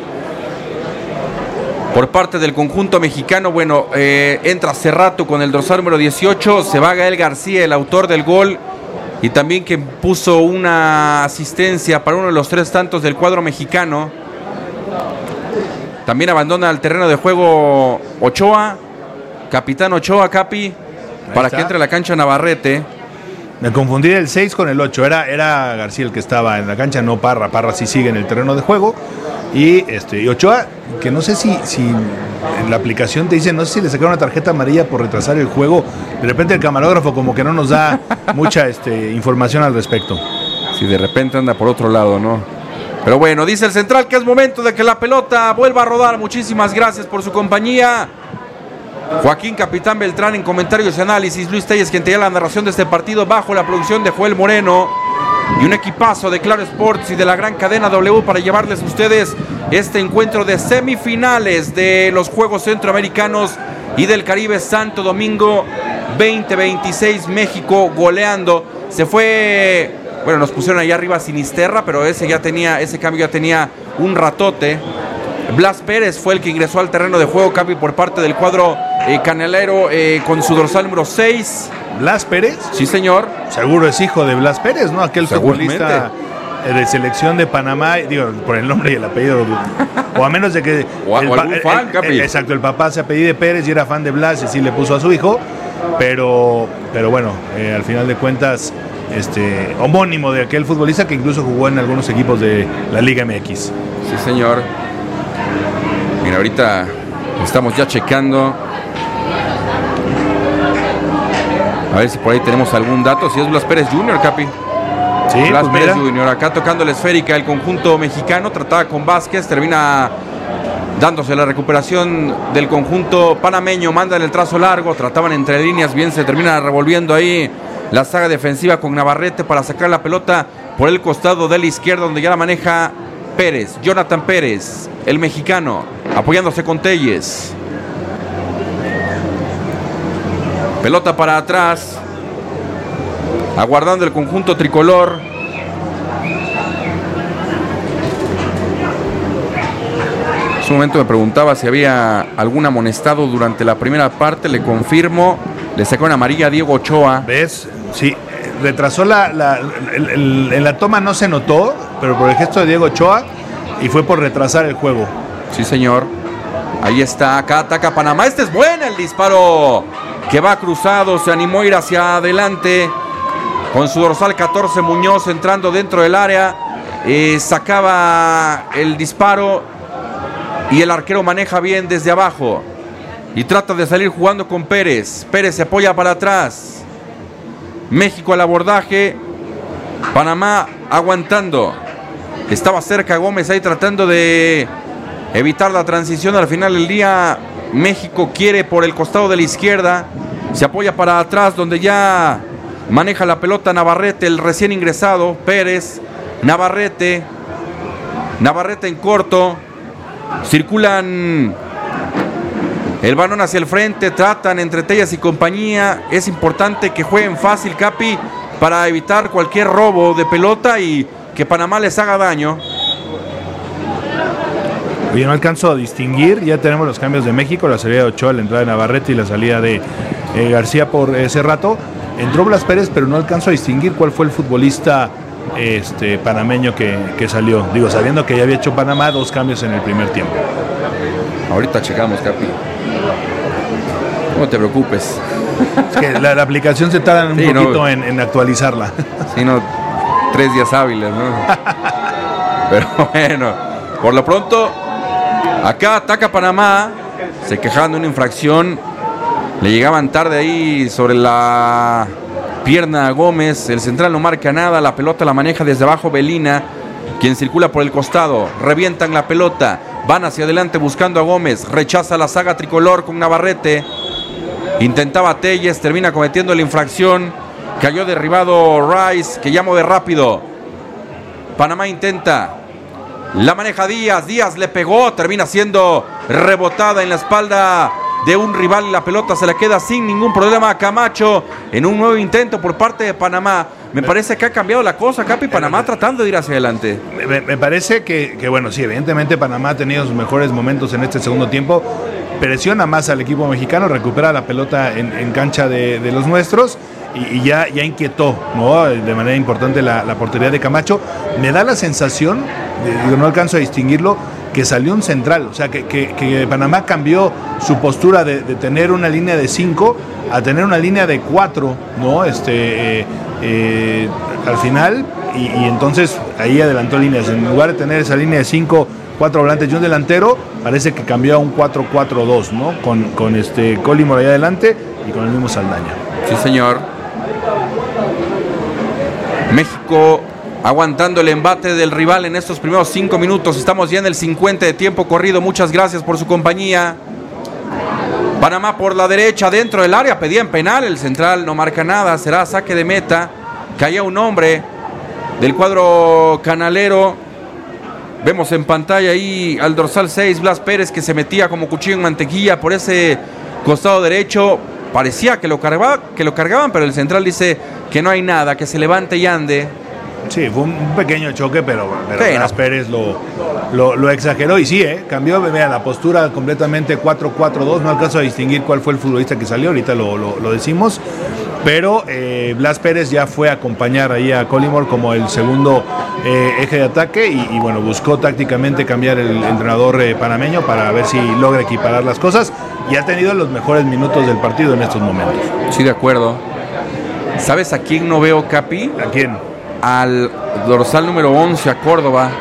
por parte del conjunto mexicano. Bueno, eh, entra Cerrato con el dorsal número dieciocho, se va Gael García, el autor del gol, y también que puso una asistencia para uno de los tres tantos del cuadro mexicano. También abandona el terreno de juego Ochoa, capitán Ochoa, Capi, para que entre a la cancha Navarrete. Me confundí el seis con el ocho, era, era García el que estaba en la cancha, no Parra. Parra sí sigue en el terreno de juego. Y, este, y Ochoa, que no sé si, si en la aplicación te dice, no sé si le sacaron una tarjeta amarilla por retrasar el juego. De repente el camarógrafo como que no nos da mucha este, información al respecto. Si de repente anda por otro lado, ¿no? Pero bueno, dice el central que es momento de que la pelota vuelva a rodar. Muchísimas gracias por su compañía. Joaquín Capitán Beltrán en comentarios y análisis. Luis Telles, quien te da la narración de este partido bajo la producción de Joel Moreno. Y un equipazo de Claro Sports y de la gran cadena W para llevarles a ustedes este encuentro de semifinales de los Juegos Centroamericanos y del Caribe Santo Domingo veinte veintiséis. México goleando. Se fue, bueno, nos pusieron allá arriba Sinisterra, pero ese ya tenía, ese cambio ya tenía un ratote. Blas Pérez fue el que ingresó al terreno de juego, Capi, por parte del cuadro eh, canelero eh, con su dorsal número seis. ¿Blas Pérez? Sí, señor. Seguro es hijo de Blas Pérez, ¿no? Aquel futbolista de selección de Panamá, digo, por el nombre y el apellido, o a menos de que o, el, o algún fan, el, Capi. El, exacto, el papá se apellide Pérez y era fan de Blas y así le puso a su hijo. pero, pero bueno, eh, al final de cuentas, este, homónimo de aquel futbolista que incluso jugó en algunos equipos de la Liga M X. Sí, señor. Mira, ahorita estamos ya checando. A ver si por ahí tenemos algún dato. Si es Blas Pérez junior, Capi. Sí, Blas pues Pérez mira. junior Acá tocando la esférica el conjunto mexicano. Trataba con Vázquez. Termina dándose la recuperación del conjunto panameño. Mandan el trazo largo. Trataban entre líneas. Bien, se termina revolviendo ahí la saga defensiva con Navarrete para sacar la pelota por el costado de la izquierda, donde ya la maneja Pérez. Jonathan Pérez, el mexicano, apoyándose con Telles. Pelota para atrás, aguardando el conjunto tricolor. En su momento me preguntaba si había algún amonestado durante la primera parte. Le confirmo, le sacó una amarilla a Diego Ochoa. ¿Ves? Sí, retrasó la, la el, el, en la toma no se notó, pero por el gesto de Diego Ochoa, y fue por retrasar el juego. Sí, señor. Ahí está, acá ataca Panamá. Este es bueno el disparo, que va cruzado, se animó a ir hacia adelante con su dorsal catorce Muñoz entrando dentro del área, eh, sacaba el disparo y el arquero maneja bien desde abajo y trata de salir jugando con Pérez. Pérez se apoya para atrás. México al abordaje, Panamá aguantando. Estaba cerca Gómez ahí tratando de evitar la transición. Al final del día México quiere por el costado de la izquierda, se apoya para atrás donde ya maneja la pelota Navarrete, el recién ingresado. Pérez, Navarrete, Navarrete en corto, circulan el balón hacia el frente, tratan entre Tellas y compañía. Es importante que jueguen fácil, Capi, para evitar cualquier robo de pelota y que Panamá les haga daño. Oye, no alcanzo a distinguir, ya tenemos los cambios de México, la salida de Ochoa, la entrada de Navarrete y la salida de eh, García por ese rato. Entró Blas Pérez, pero no alcanzo a distinguir cuál fue el futbolista este, panameño que, que salió. Digo, sabiendo que ya había hecho Panamá dos cambios en el primer tiempo. Ahorita checamos, Capi. No te preocupes. Es que la, la aplicación se tarda un sí, poquito no, en, en actualizarla. Sí, no, tres días hábiles, ¿no? Pero bueno, por lo pronto, acá ataca Panamá. Se quejaban de una infracción. Le llegaban tarde ahí sobre la pierna a Gómez. El central no marca nada. La pelota la maneja desde abajo Belina, quien circula por el costado. Revientan la pelota. Van hacia adelante buscando a Gómez. Rechaza la saga tricolor con Navarrete. Intentaba Telles. Termina cometiendo la infracción. Cayó derribado Rice, que llamó de rápido. Panamá intenta. La maneja Díaz. Díaz le pegó. Termina siendo rebotada en la espalda de un rival y la pelota se la queda sin ningún problema a Camacho en un nuevo intento por parte de Panamá. Me parece que ha cambiado la cosa, Capi. Panamá tratando de ir hacia adelante. Me, me parece que, que, bueno, sí, evidentemente Panamá ha tenido sus mejores momentos en este segundo tiempo. Presiona más al equipo mexicano, recupera la pelota en, en cancha de, de los nuestros y, y ya, ya inquietó, ¿no?, de manera importante la, la portería de Camacho. Me da la sensación, digo, no alcanzo a distinguirlo, que salió un central, o sea, que, que, que Panamá cambió su postura de, de tener una línea de cinco a tener una línea de cuatro, ¿no? Este, eh, eh, al final, y, y entonces ahí adelantó líneas. En lugar de tener esa línea de cinco, cuatro volantes y un delantero, parece que cambió a un cuatro cuatro dos, ¿no? Con, con este Collimore ahí adelante y con el mismo Saldaña. Sí, señor. México aguantando el embate del rival en estos primeros cinco minutos. Estamos ya en el cincuenta de tiempo corrido. Muchas gracias por su compañía. Panamá por la derecha, dentro del área, pedían penal. El central no marca nada. Será saque de meta. Caía un hombre del cuadro canalero. Vemos en pantalla ahí al dorsal seis, Blas Pérez, que se metía como cuchillo en mantequilla por ese costado derecho. Parecía que lo cargaba, que lo cargaban, pero el central dice que no hay nada, que se levante y ande. Sí, fue un pequeño choque, pero, pero sí, Blas no. Pérez lo, lo, lo exageró y sí, ¿eh? Cambió, vean, la postura completamente cuatro cuatro dos, no alcanzo a distinguir cuál fue el futbolista que salió, ahorita lo, lo, lo decimos. pero eh, Blas Pérez ya fue a acompañar ahí a Collymore como el segundo eh, eje de ataque y, y bueno, buscó tácticamente cambiar el, el entrenador eh, panameño para ver si logra equiparar las cosas y ha tenido los mejores minutos del partido en estos momentos. Sí, de acuerdo. ¿Sabes a quién no veo, Capi? ¿A quién? Al dorsal número once, a Córdoba.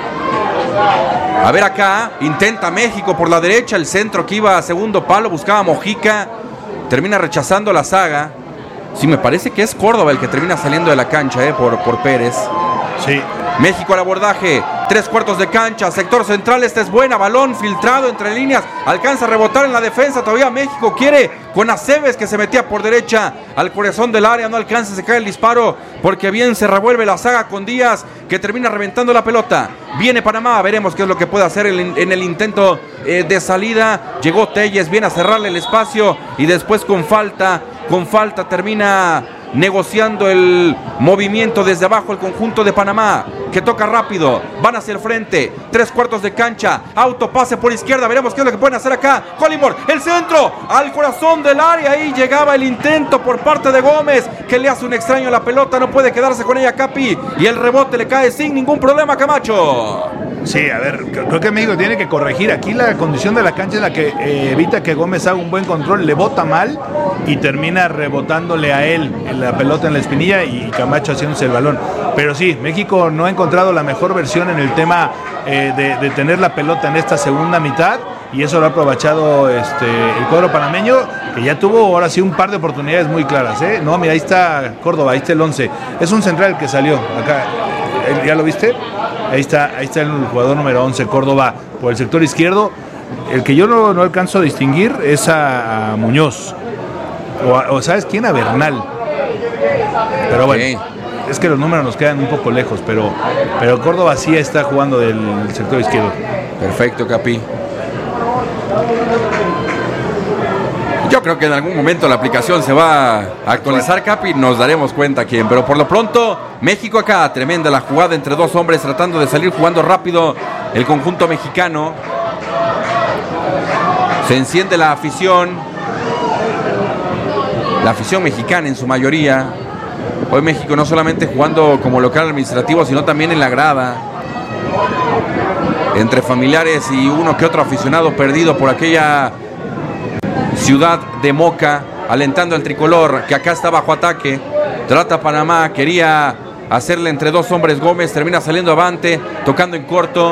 A ver acá, intenta México por la derecha, el centro que iba a segundo palo, buscaba Mojica, termina rechazando la saga. Sí, me parece que es Córdoba el que termina saliendo de la cancha, eh, por, por Pérez. Sí. México al abordaje, tres cuartos de cancha, sector central, esta es buena, balón filtrado entre líneas, alcanza a rebotar en la defensa, todavía México quiere con Aceves que se metía por derecha al corazón del área, no alcanza, se cae el disparo, porque bien se revuelve la saga con Díaz, que termina reventando la pelota. Viene Panamá, veremos qué es lo que puede hacer en, en el intento eh, de salida. Llegó Telles, viene a cerrarle el espacio y después con falta, con falta termina negociando el movimiento desde abajo el conjunto de Panamá, que toca rápido, van hacia el frente, tres cuartos de cancha, autopase por izquierda, veremos qué es lo que pueden hacer acá. Collymore, el centro, al corazón del área, ahí llegaba el intento por parte de Gómez, que le hace un extraño a la pelota, no puede quedarse con ella Capi, y el rebote le cae sin ningún problema a Camacho. Sí, a ver, creo que México tiene que corregir. Aquí la condición de la cancha es la que eh, evita que Gómez haga un buen control, le bota mal y termina rebotándole a él en la pelota en la espinilla y Camacho haciéndose el balón. Pero sí, México no ha encontrado la mejor versión en el tema eh, de, de tener la pelota en esta segunda mitad y eso lo ha aprovechado este, el cuadro panameño, que ya tuvo ahora sí un par de oportunidades muy claras. ¿eh? No, mira, ahí está Córdoba, ahí está el once. Es un central que salió acá. ¿Ya lo viste? Ahí está, ahí está el jugador número once, Córdoba, por el sector izquierdo. El que yo no, no alcanzo a distinguir es a, a Muñoz. O, a, o ¿sabes quién? A Bernal. Pero bueno, okay. Es que los números nos quedan un poco lejos, pero, pero Córdoba sí está jugando del sector izquierdo. Perfecto, Capi. Yo creo que en algún momento la aplicación se va a actualizar, Capi, nos daremos cuenta quién. Pero por lo pronto, México acá, tremenda la jugada entre dos hombres tratando de salir jugando rápido el conjunto mexicano. Se enciende la afición, la afición mexicana en su mayoría. Hoy México no solamente jugando como local administrativo, sino también en la grada. Entre familiares y uno que otro aficionado perdido por aquella ciudad de Moca, alentando al tricolor, que acá está bajo ataque. Trata Panamá, quería hacerle entre dos hombres Gómez, termina saliendo avante, tocando en corto.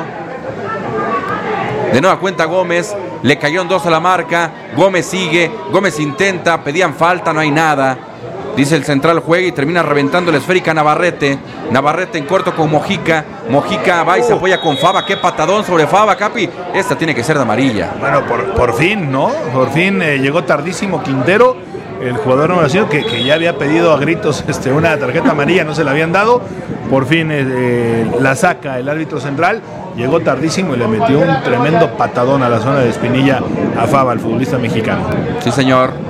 De nueva cuenta Gómez, le cayó en dos a la marca, Gómez sigue, Gómez intenta, pedían falta, no hay nada. Dice el central juega y termina reventando la esférica Navarrete. Navarrete en corto con Mojica. Mojica va y se apoya con Fava. Qué patadón sobre Fava, Capi. Esta tiene que ser de amarilla. Bueno, por, por fin, ¿no? Por fin eh, llegó tardísimo Quintero, el jugador número cinco, que, que ya había pedido a gritos este, una tarjeta amarilla, no se la habían dado. Por fin eh, eh, la saca el árbitro central. Llegó tardísimo y le metió un tremendo patadón a la zona de espinilla a Fava, el futbolista mexicano. Sí, señor.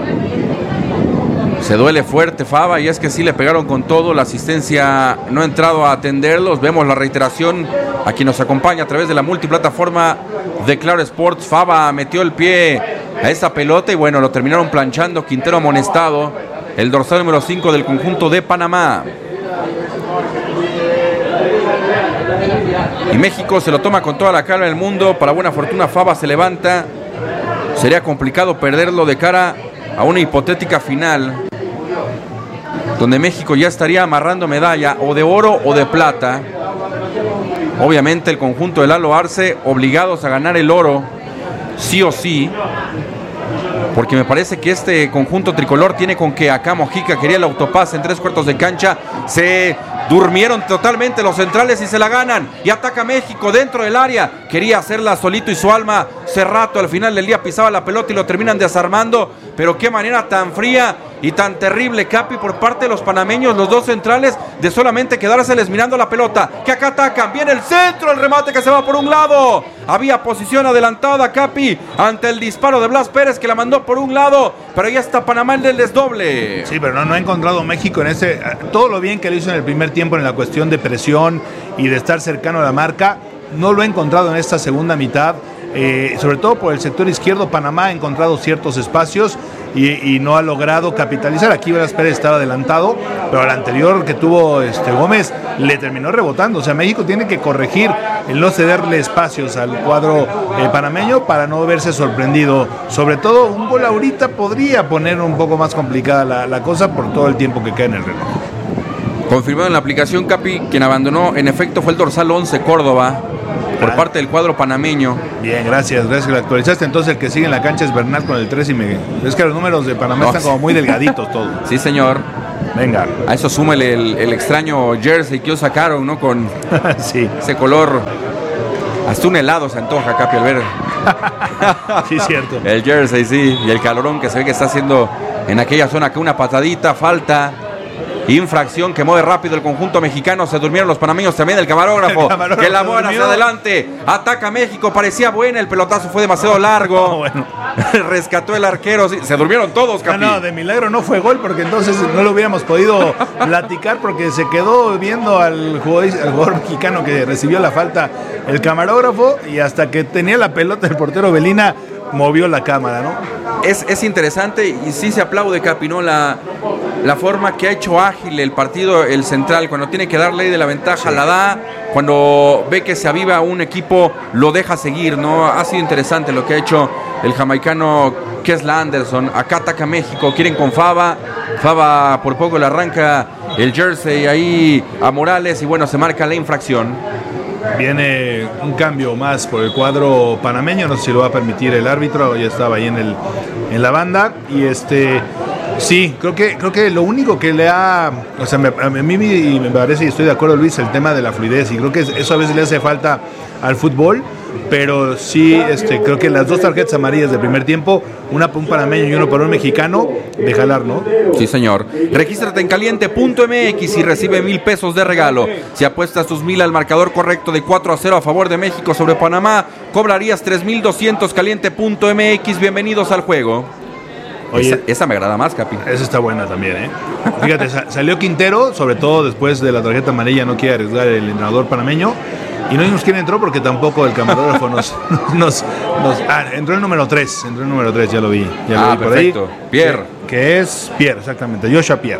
Se duele fuerte Fava y es que sí le pegaron con todo, la asistencia no ha entrado a atenderlos, vemos la reiteración a quien nos acompaña a través de la multiplataforma de Claro Sports. Fava metió el pie a esa pelota y bueno, lo terminaron planchando, Quintero amonestado, el dorsal número cinco del conjunto de Panamá. Y México se lo toma con toda la calma del mundo, para buena fortuna Fava se levanta, sería complicado perderlo de cara a una hipotética final donde México ya estaría amarrando medalla o de oro o de plata. Obviamente el conjunto de Lalo Arce obligados a ganar el oro sí o sí, porque me parece que este conjunto tricolor tiene con que acá Mojica quería el autopase en tres cuartos de cancha, se durmieron totalmente los centrales y se la ganan y ataca México dentro del área, quería hacerla solito y su alma Cerrato al final del día pisaba la pelota y lo terminan desarmando, pero qué manera tan fría y tan terrible, Capi, por parte de los panameños, los dos centrales, de solamente quedárseles mirando la pelota, que acá atacan, viene el centro, el remate que se va por un lado, había posición adelantada, Capi, ante el disparo de Blas Pérez que la mandó por un lado, pero ya está Panamá en el desdoble. Sí, pero no, no ha encontrado México en ese, todo lo bien que lo hizo en el primer tiempo en la cuestión de presión y de estar cercano a la marca, no lo ha encontrado en esta segunda mitad. eh, sobre todo por el sector izquierdo, Panamá ha encontrado ciertos espacios y, y no ha logrado capitalizar. Aquí Blas Pérez estaba adelantado, pero al anterior que tuvo este Gómez le terminó rebotando. O sea, México tiene que corregir el no cederle espacios al cuadro eh, panameño para no verse sorprendido. Sobre todo, un gol ahorita podría poner un poco más complicada la, la cosa por todo el tiempo que queda en el reloj. Confirmado en la aplicación, Capi, quien abandonó en efecto fue el dorsal once Córdoba por ah. parte del cuadro panameño. Bien, gracias, gracias que lo actualizaste. Entonces el que sigue en la cancha es Bernal con el tres y me... Es que los números de Panamá no, están como muy delgaditos todos. Sí, señor. Venga. A eso súmele el, el extraño jersey que sacaron, ¿no? Con sí. ese color. Hasta un helado se antoja, Capi, al ver. Sí, cierto. El jersey, sí. Y el calorón que se ve que está haciendo en aquella zona, que una patadita, falta. Infracción que mueve rápido el conjunto mexicano. Se durmieron los panameños también. El camarógrafo, el camarógrafo que la mueve hacia adelante. Ataca México. Parecía buena. El pelotazo fue demasiado largo. No, bueno. Rescató el arquero. Sí, se durmieron todos, Capi. No, no, de milagro no fue gol porque entonces no lo hubiéramos podido platicar porque se quedó viendo al jugador, al jugador mexicano que recibió la falta el camarógrafo y hasta que tenía la pelota el portero Belina movió la cámara, ¿no? Es, es interesante y sí se aplaude, Capi, ¿no? La, la forma que ha hecho ágil el partido, el central, cuando tiene que dar ley de la ventaja, sí. la da, cuando ve que se aviva un equipo, lo deja seguir, ¿no? Ha sido interesante lo que ha hecho el jamaicano Kesla Anderson. Acá ataca México, quieren con Fava, Fava por poco le arranca el jersey ahí a Morales y bueno, se marca la infracción. Viene un cambio más por el cuadro panameño, no sé si lo va a permitir el árbitro, ya estaba ahí en el en la banda y este sí, creo que creo que lo único que le ha, o sea, me, a mí me parece y estoy de acuerdo, Luis, el tema de la fluidez y creo que eso a veces le hace falta al fútbol, pero sí, este, creo que las dos tarjetas amarillas del primer tiempo, una para un panameño y uno para un mexicano, de jalar, ¿no? Sí, señor. Regístrate en caliente punto m x y recibe mil pesos de regalo. Si apuestas tus mil al marcador correcto de cuatro a cero a favor de México sobre Panamá, cobrarías tres mil doscientos. caliente punto m x. Bienvenidos al juego. Oye, esa, esa me agrada más, Capi. Esa está buena también, ¿eh? Fíjate, salió Quintero, sobre todo después de la tarjeta amarilla, no quiere arriesgar el entrenador panameño. Y no vimos quién entró porque tampoco el camarógrafo nos, nos, nos... Ah, entró el número tres, entró el número tres, ya lo vi. Ya ah, lo vi por perfecto. Ahí, Pierre. Que, que es Pierre, exactamente, Joshua Pierre.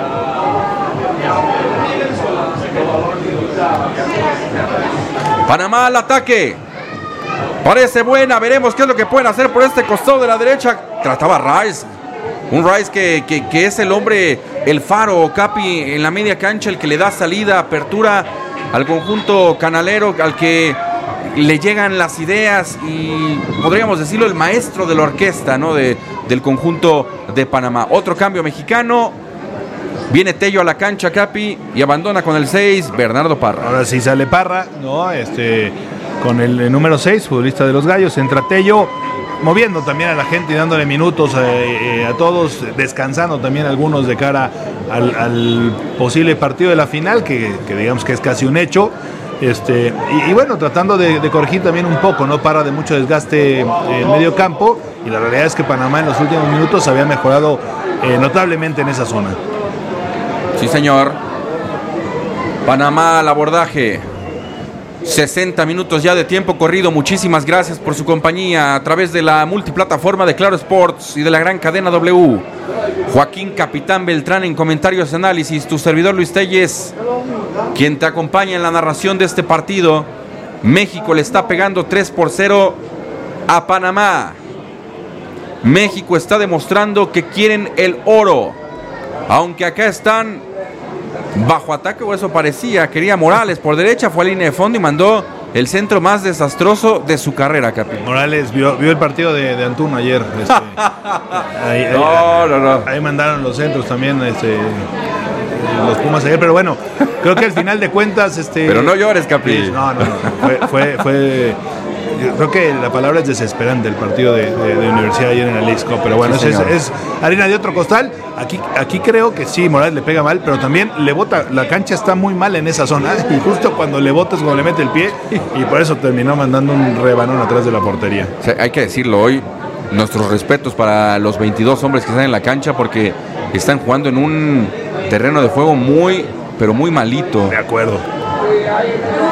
Panamá al ataque. Parece buena, veremos qué es lo que pueden hacer por este costado de la derecha. Trataba Rice. Un Rice que, que, que es el hombre, el faro, Capi, en la media cancha, el que le da salida, apertura al conjunto canalero, al que le llegan las ideas y podríamos decirlo el maestro de la orquesta, ¿no? de, del conjunto de Panamá. Otro cambio mexicano, viene Tello a la cancha, Capi, y abandona con el seis Bernardo Parra. Ahora sí sale Parra, ¿no? Este, con el, el número seis, futbolista de los Gallos, entra Tello, moviendo también a la gente y dándole minutos eh, eh, a todos, descansando también algunos de cara al, al posible partido de la final, que, que digamos que es casi un hecho. Este, y, y bueno, tratando de, de corregir también un poco, ¿no? Para de mucho desgaste en medio campo, y la realidad es que Panamá en los últimos minutos había mejorado eh, notablemente en esa zona. Sí, señor. Panamá al abordaje. sesenta minutos ya de tiempo corrido. Muchísimas gracias por su compañía a través de la multiplataforma de Claro Sports y de la gran cadena W. Joaquín Capitán Beltrán en comentarios y análisis. Tu servidor Luis Telles, quien te acompaña en la narración de este partido. México le está pegando tres por cero a Panamá. México está demostrando que quieren el oro, aunque acá están bajo ataque, o eso parecía. Quería Morales por derecha, fue a línea de fondo y mandó el centro más desastroso de su carrera, Capi. Morales vio, vio el partido de, de Antuna ayer. Este, ahí, no, ahí, no, no. Ahí mandaron los centros también, este, los Pumas ayer, pero bueno, creo que al final de cuentas... Este, pero no llores, Capi. No, no, no. Fue... fue, fue creo que la palabra es desesperante el partido de, de, de Universidad ayer en el Leagues Cup, pero bueno, sí, es, es, es harina de otro costal. Aquí, aquí creo que sí, Morales le pega mal, pero también le bota, la cancha está muy mal en esa zona, y justo cuando le botas, cuando le mete el pie, y por eso terminó mandando un rebanón atrás de la portería. O sea, hay que decirlo hoy, nuestros respetos para los veintidós hombres que están en la cancha, porque están jugando en un terreno de juego muy, pero muy malito. De acuerdo.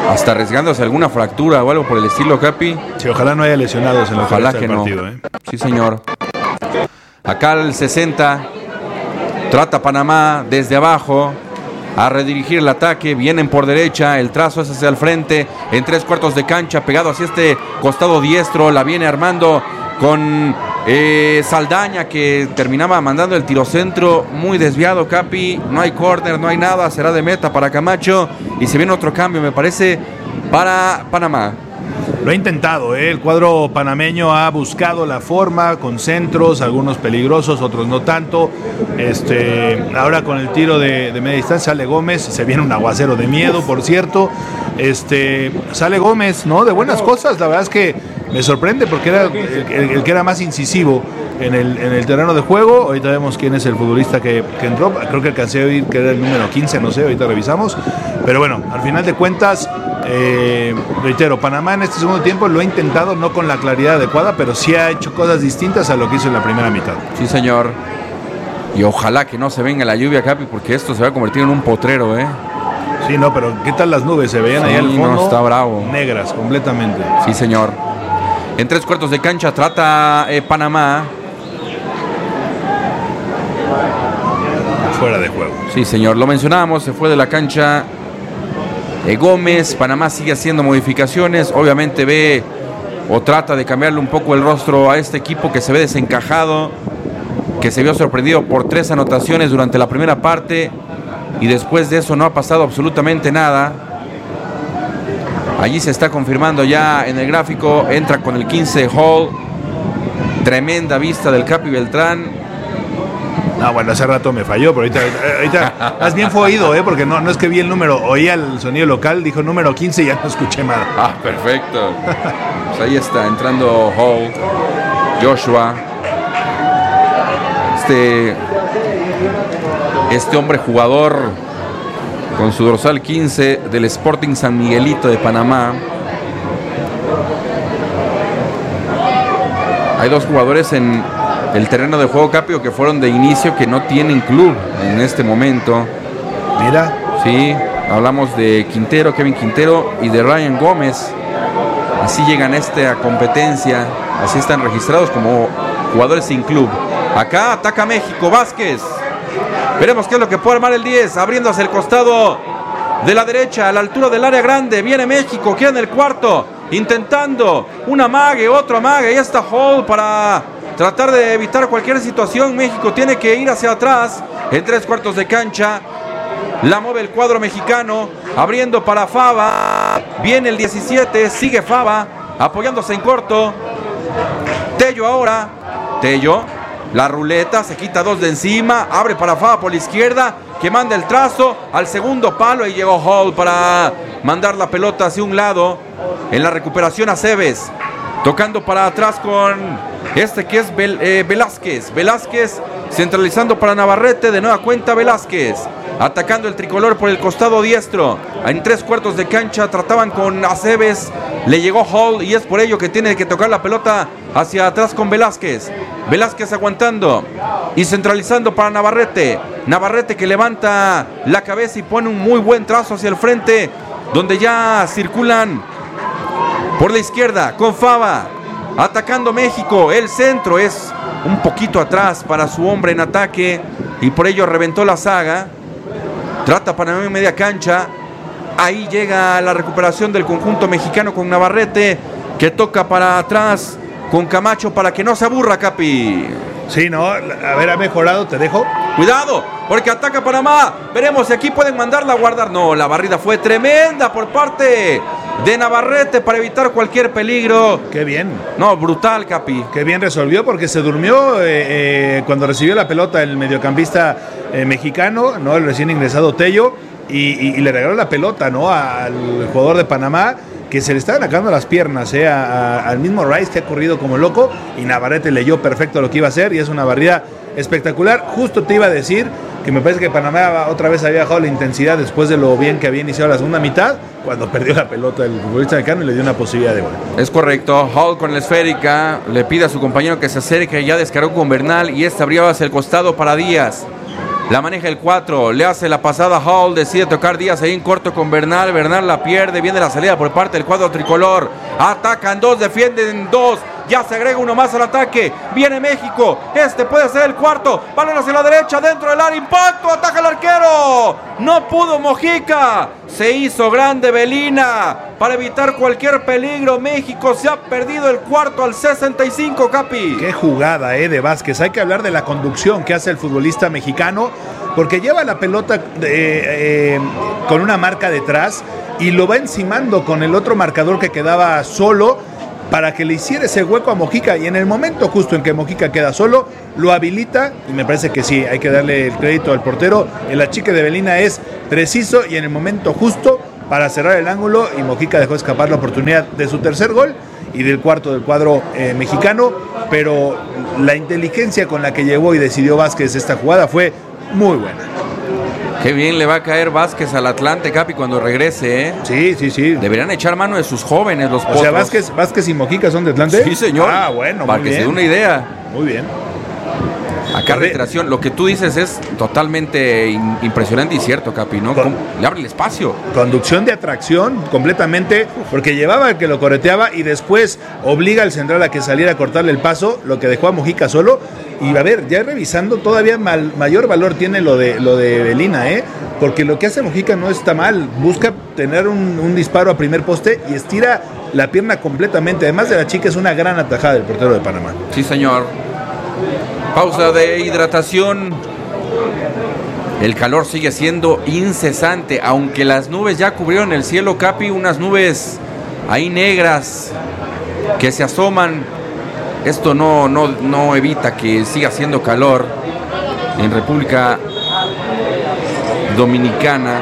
hasta arriesgándose alguna fractura o algo por el estilo, Capi. Sí, ojalá no haya lesionados en la ojalá que del no. partido. ¿eh? Sí, señor. Acá al sesenta, trata Panamá desde abajo a redirigir el ataque, vienen por derecha, el trazo es hacia el frente, en tres cuartos de cancha, pegado hacia este costado diestro, la viene armando con eh, Saldaña, que terminaba mandando el tirocentro muy desviado, Capi, no hay córner, no hay nada, será de meta para Camacho, y se viene otro cambio, me parece, para Panamá. Lo ha intentado, ¿eh? El cuadro panameño ha buscado la forma con centros, algunos peligrosos, otros no tanto. Este, ahora con el tiro de, de media distancia sale Gómez, se viene un aguacero de miedo, por cierto. Este, sale Gómez, ¿no? De buenas cosas, la verdad es que me sorprende porque era el, el, el que era más incisivo en el, en el terreno de juego. Ahorita vemos quién es el futbolista que, que entró, creo que alcancé a oír que era el número quince, no sé, ahorita revisamos. Pero bueno, al final de cuentas, eh, reitero, Panamá en este segundo tiempo lo ha intentado, no con la claridad adecuada, pero sí ha hecho cosas distintas a lo que hizo en la primera mitad. Sí, señor. Y ojalá que no se venga la lluvia, Capi, porque esto se va a convertir en un potrero, ¿eh? Sí, no, pero ¿qué tal las nubes? Se veían sí, ahí al fondo. No, está bravo. Negras, completamente. Sí, señor. En tres cuartos de cancha trata eh, Panamá. Fuera de juego. Sí, señor. Lo mencionábamos, se fue de la cancha eh, Gómez. Panamá sigue haciendo modificaciones. Obviamente ve o trata de cambiarle un poco el rostro a este equipo que se ve desencajado, que se vio sorprendido por tres anotaciones durante la primera parte y después de eso no ha pasado absolutamente nada. Allí se está confirmando ya en el gráfico, entra con el quince Hall, tremenda vista del Capi Beltrán. No, bueno, hace rato me falló, pero ahorita, ahorita más bien fue oído, ¿eh? Porque no, no es que vi el número, oía el sonido local, dijo número quince y ya no escuché nada. Ah, perfecto. Pues ahí está entrando Hall, Joshua. Este, este hombre jugador con su dorsal quince del Sporting San Miguelito de Panamá. Hay dos jugadores en el terreno de juego, Capio, que fueron de inicio, que no tienen club en este momento. Mira. Sí, hablamos de Quintero, Kevin Quintero y de Ryan Gómez. Así llegan a esta competencia, así están registrados como jugadores sin club. Acá ataca México, Vázquez. Veremos qué es lo que puede armar el diez, abriendo hacia el costado de la derecha, a la altura del área grande. Viene México, queda en el cuarto, intentando un amague, otro amague. Ahí está Hall para tratar de evitar cualquier situación. México tiene que ir hacia atrás en tres cuartos de cancha. La mueve el cuadro mexicano, abriendo para Fava. Viene el diecisiete, sigue Fava, apoyándose en corto. Tello ahora, Tello. La ruleta, se quita dos de encima, abre para Fava por la izquierda, que manda el trazo al segundo palo y llegó Hall para mandar la pelota hacia un lado. En la recuperación a Cebes, tocando para atrás con este que es Vel, eh, Velázquez. Velázquez centralizando para Navarrete, de nueva cuenta Velázquez. Atacando el tricolor por el costado diestro. En tres cuartos de cancha trataban con Aceves. Le llegó Hall y es por ello que tiene que tocar la pelota hacia atrás con Velázquez. Velázquez aguantando y centralizando para Navarrete. Navarrete que levanta la cabeza y pone un muy buen trazo hacia el frente, donde ya circulan por la izquierda con Fava. Atacando México. El centro es un poquito atrás para su hombre en ataque y por ello reventó la saga. Trata Panamá en media cancha. Ahí llega la recuperación del conjunto mexicano con Navarrete, que toca para atrás con Camacho para que no se aburra, Capi. Sí, no, a ver, ha mejorado, te dejo. Cuidado, porque ataca Panamá. Veremos si aquí pueden mandarla a guardar. No, la barrida fue tremenda por parte de Navarrete para evitar cualquier peligro. Qué bien. No, brutal, Capi. Qué bien resolvió porque se durmió eh, eh, cuando recibió la pelota el mediocampista eh, mexicano, ¿no? El recién ingresado Tello, y, y, y le regaló la pelota, ¿no? Al jugador de Panamá, que se le estaban acabando las piernas, ¿eh? a, a, al mismo Rice, que ha corrido como loco, y Navarrete leyó perfecto lo que iba a hacer, y es una barrida espectacular. Justo te iba a decir que me parece que Panamá otra vez había bajado la intensidad después de lo bien que había iniciado la segunda mitad, cuando perdió la pelota el futbolista mexicano y le dio una posibilidad de gol. Es correcto. Hall con la esférica, le pide a su compañero que se acerque, ya descargó con Bernal y este abrió hacia el costado para Díaz. La maneja el cuatro, le hace la pasada a Hall, decide tocar Díaz ahí en corto con Bernal, Bernal la pierde, viene la salida por parte del cuadro tricolor, atacan dos, defienden dos, ya se agrega uno más al ataque, viene México, este puede ser el cuarto, balón hacia la derecha, dentro del área, impacto, ataca el arquero, no pudo Mojica, se hizo grande Belina, para evitar cualquier peligro, México se ha perdido el cuarto al sesenta y cinco, Capi. Qué jugada, eh, de Vázquez, hay que hablar de la conducción que hace el futbolista mexicano, porque lleva la pelota eh, eh, con una marca detrás y lo va encimando con el otro marcador que quedaba solo para que le hiciera ese hueco a Mojica, y en el momento justo en que Mojica queda solo, lo habilita, y me parece que sí, hay que darle el crédito al portero, el achique de Belina es preciso y en el momento justo para cerrar el ángulo, y Mojica dejó escapar la oportunidad de su tercer gol y del cuarto del cuadro eh, mexicano, pero la inteligencia con la que llevó y decidió Vázquez esta jugada fue muy buena. Qué bien le va a caer Vázquez al Atlante, Capi, cuando regrese, ¿eh? Sí, sí, sí. Deberían echar mano de sus jóvenes, los potros. O sea, Vázquez, Vázquez y Mojica son de Atlante. Sí, señor. Ah, bueno, para muy que bien. se dé una idea. Muy bien. Acá reiteración, lo que tú dices es totalmente in- impresionante y cierto, Capi, ¿no? Con, le abre el espacio. Conducción de atracción completamente, porque llevaba el que lo correteaba y después obliga al central a que saliera a cortarle el paso, lo que dejó a Mojica solo. Y a ver, ya revisando, todavía mal, mayor valor tiene lo de lo de Belina, ¿eh? Porque lo que hace Mojica no está mal, busca tener un, un disparo a primer poste y estira la pierna completamente. Además de la chica, es una gran atajada del portero de Panamá. Sí, señor. Pausa de hidratación. El calor sigue siendo incesante, aunque las nubes ya cubrieron el cielo, Capi, unas nubes ahí negras que se asoman. Esto no, no, no evita que siga haciendo calor en República Dominicana.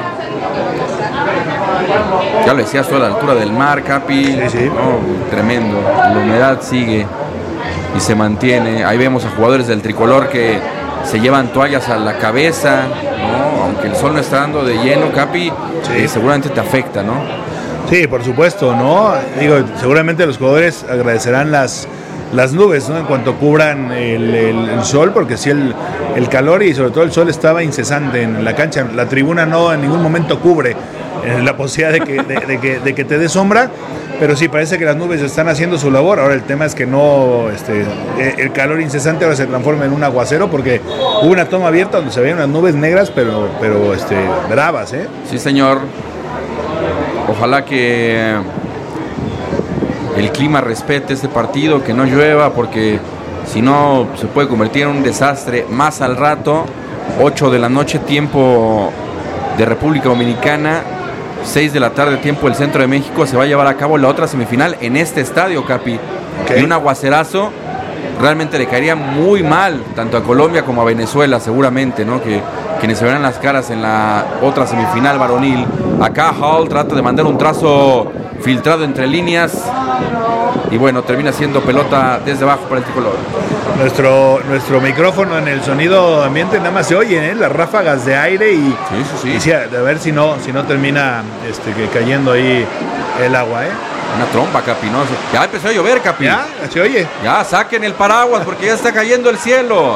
Ya lo decías tú, a la altura del mar, Capi. Sí, sí. No, tremendo. La humedad sigue y se mantiene. Ahí vemos a jugadores del tricolor que se llevan toallas a la cabeza, ¿no? Aunque el sol no está dando de lleno, Capi, sí. eh, seguramente te afecta, ¿no? Sí, por supuesto, ¿no? Digo, seguramente los jugadores agradecerán las, las nubes, ¿no? En cuanto cubran el, el, el sol, porque sí, el, el calor y sobre todo el sol estaba incesante en la cancha. La tribuna no en ningún momento cubre eh, la posibilidad de que, de, de que, de que te dé sombra. Pero sí, parece que las nubes están haciendo su labor. Ahora el tema es que no, este, el calor incesante ahora se transforma en un aguacero, porque hubo una toma abierta donde se veían unas nubes negras, pero, pero este, bravas, ¿eh? Sí, señor. Ojalá que el clima respete este partido, que no llueva, porque si no se puede convertir en un desastre más al rato. ocho de la noche, tiempo de República Dominicana. seis de la tarde, tiempo del centro de México, se va a llevar a cabo la otra semifinal en este estadio, Capi. Okay. Y un aguacerazo realmente le caería muy mal, tanto a Colombia como a Venezuela, seguramente, ¿no? Que quienes se verán las caras en la otra semifinal varonil. Acá Hall trata de mandar un trazo filtrado entre líneas y bueno, termina siendo pelota desde abajo para el tricolor. Nuestro, nuestro micrófono en el sonido ambiente nada más se oye, ¿eh? Las ráfagas de aire y, sí, sí, sí. y sí, a ver si no, si no termina este, que cayendo ahí el agua, ¿eh? Una tromba, Capi, ¿no? Ya empezó a llover, Capi. Ya, se oye. Ya, saquen el paraguas porque ya está cayendo el cielo.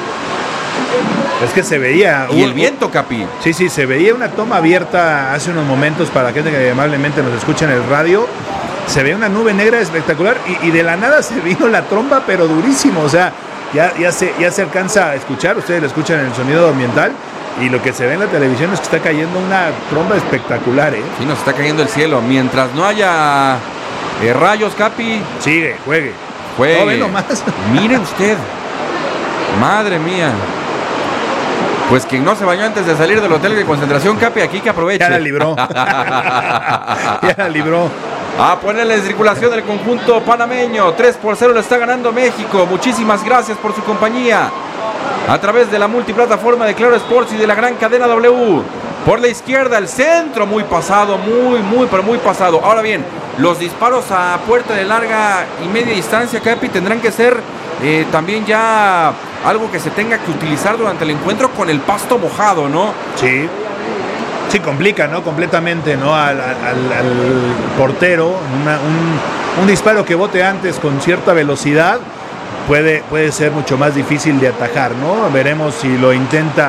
Es que se veía... Y el viento, Capi. Sí, sí, se veía una toma abierta hace unos momentos para la gente que amablemente nos escucha en el radio. Se ve una nube negra espectacular y, y de la nada se vino la tromba, pero durísimo. O sea, ya, ya, se, ya se alcanza a escuchar, ustedes lo escuchan en el sonido ambiental, y lo que se ve en la televisión es que está cayendo una tromba espectacular, ¿eh? Sí, nos está cayendo el cielo. Mientras no haya eh, rayos, Capi. Sigue, juegue. Juegue. No, ve nomás. Mire usted. Madre mía. Pues quien no se bañó antes de salir del hotel de concentración, Capi, aquí que aproveche. Ya la libró. Ya la libró. A ponerle en circulación el conjunto panameño. tres por cero le está ganando México. Muchísimas gracias por su compañía. A través de la multiplataforma de Claro Sports y de la gran cadena W. Por la izquierda, el centro muy pasado, muy, muy, pero muy pasado. Ahora bien, los disparos a puerta de larga y media distancia, Capi, tendrán que ser eh, también ya algo que se tenga que utilizar durante el encuentro con el pasto mojado, ¿no? Sí. Sí, complica, ¿no? Completamente, ¿no? Al, al, al portero, una, un, un disparo que bote antes con cierta velocidad puede, puede ser mucho más difícil de atajar, ¿no? Veremos si lo intenta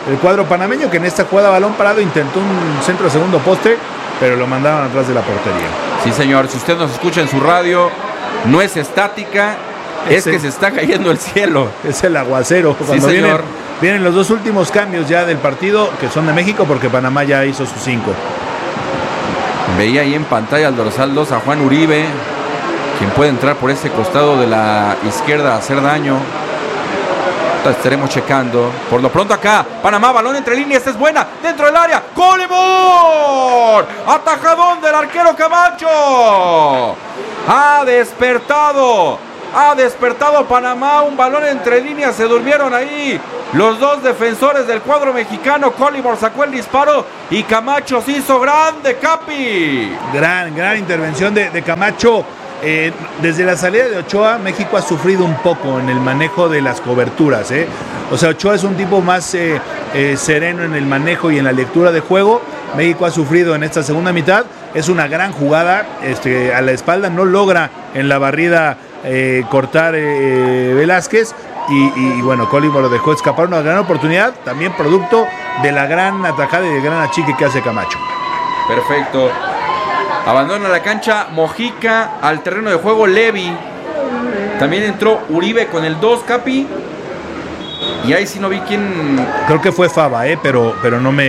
el cuadro panameño, que en esta jugada balón parado intentó un centro de segundo poste, pero lo mandaron atrás de la portería. Sí, señor, si usted nos escucha en su radio, no es estática, es, es el, que se está cayendo el cielo. Es el aguacero. Cuando sí, señor. Vienen, vienen los dos últimos cambios ya del partido, que son de México, porque Panamá ya hizo sus cinco. Veía ahí en pantalla al dorsal dos a Juan Uribe, quien puede entrar por ese costado de la izquierda a hacer daño. Estaremos checando. Por lo pronto acá, Panamá, balón entre líneas, es buena, dentro del área, ¡Colimón! Atajadón del arquero Camacho. Ha despertado, ha despertado Panamá, un balón entre líneas, se durmieron ahí los dos defensores del cuadro mexicano. Colimón sacó el disparo y Camacho se hizo grande, Capi. Gran, gran intervención de, de Camacho. Eh, desde la salida de Ochoa, México ha sufrido un poco en el manejo de las coberturas, ¿eh? O sea, Ochoa es un tipo más eh, eh, sereno en el manejo y en la lectura de juego. México ha sufrido en esta segunda mitad. Es una gran jugada, este, a la espalda no logra en la barrida eh, cortar eh, Velázquez. Y, y bueno, Colimón lo dejó escapar, una gran oportunidad, también producto de la gran atajada y del gran achique que hace Camacho. Perfecto. Abandona la cancha Mojica, al terreno de juego Levi. También entró Uribe con el dos, Capi. Y ahí sí no vi quién. Creo que fue Fava, eh, pero, pero no me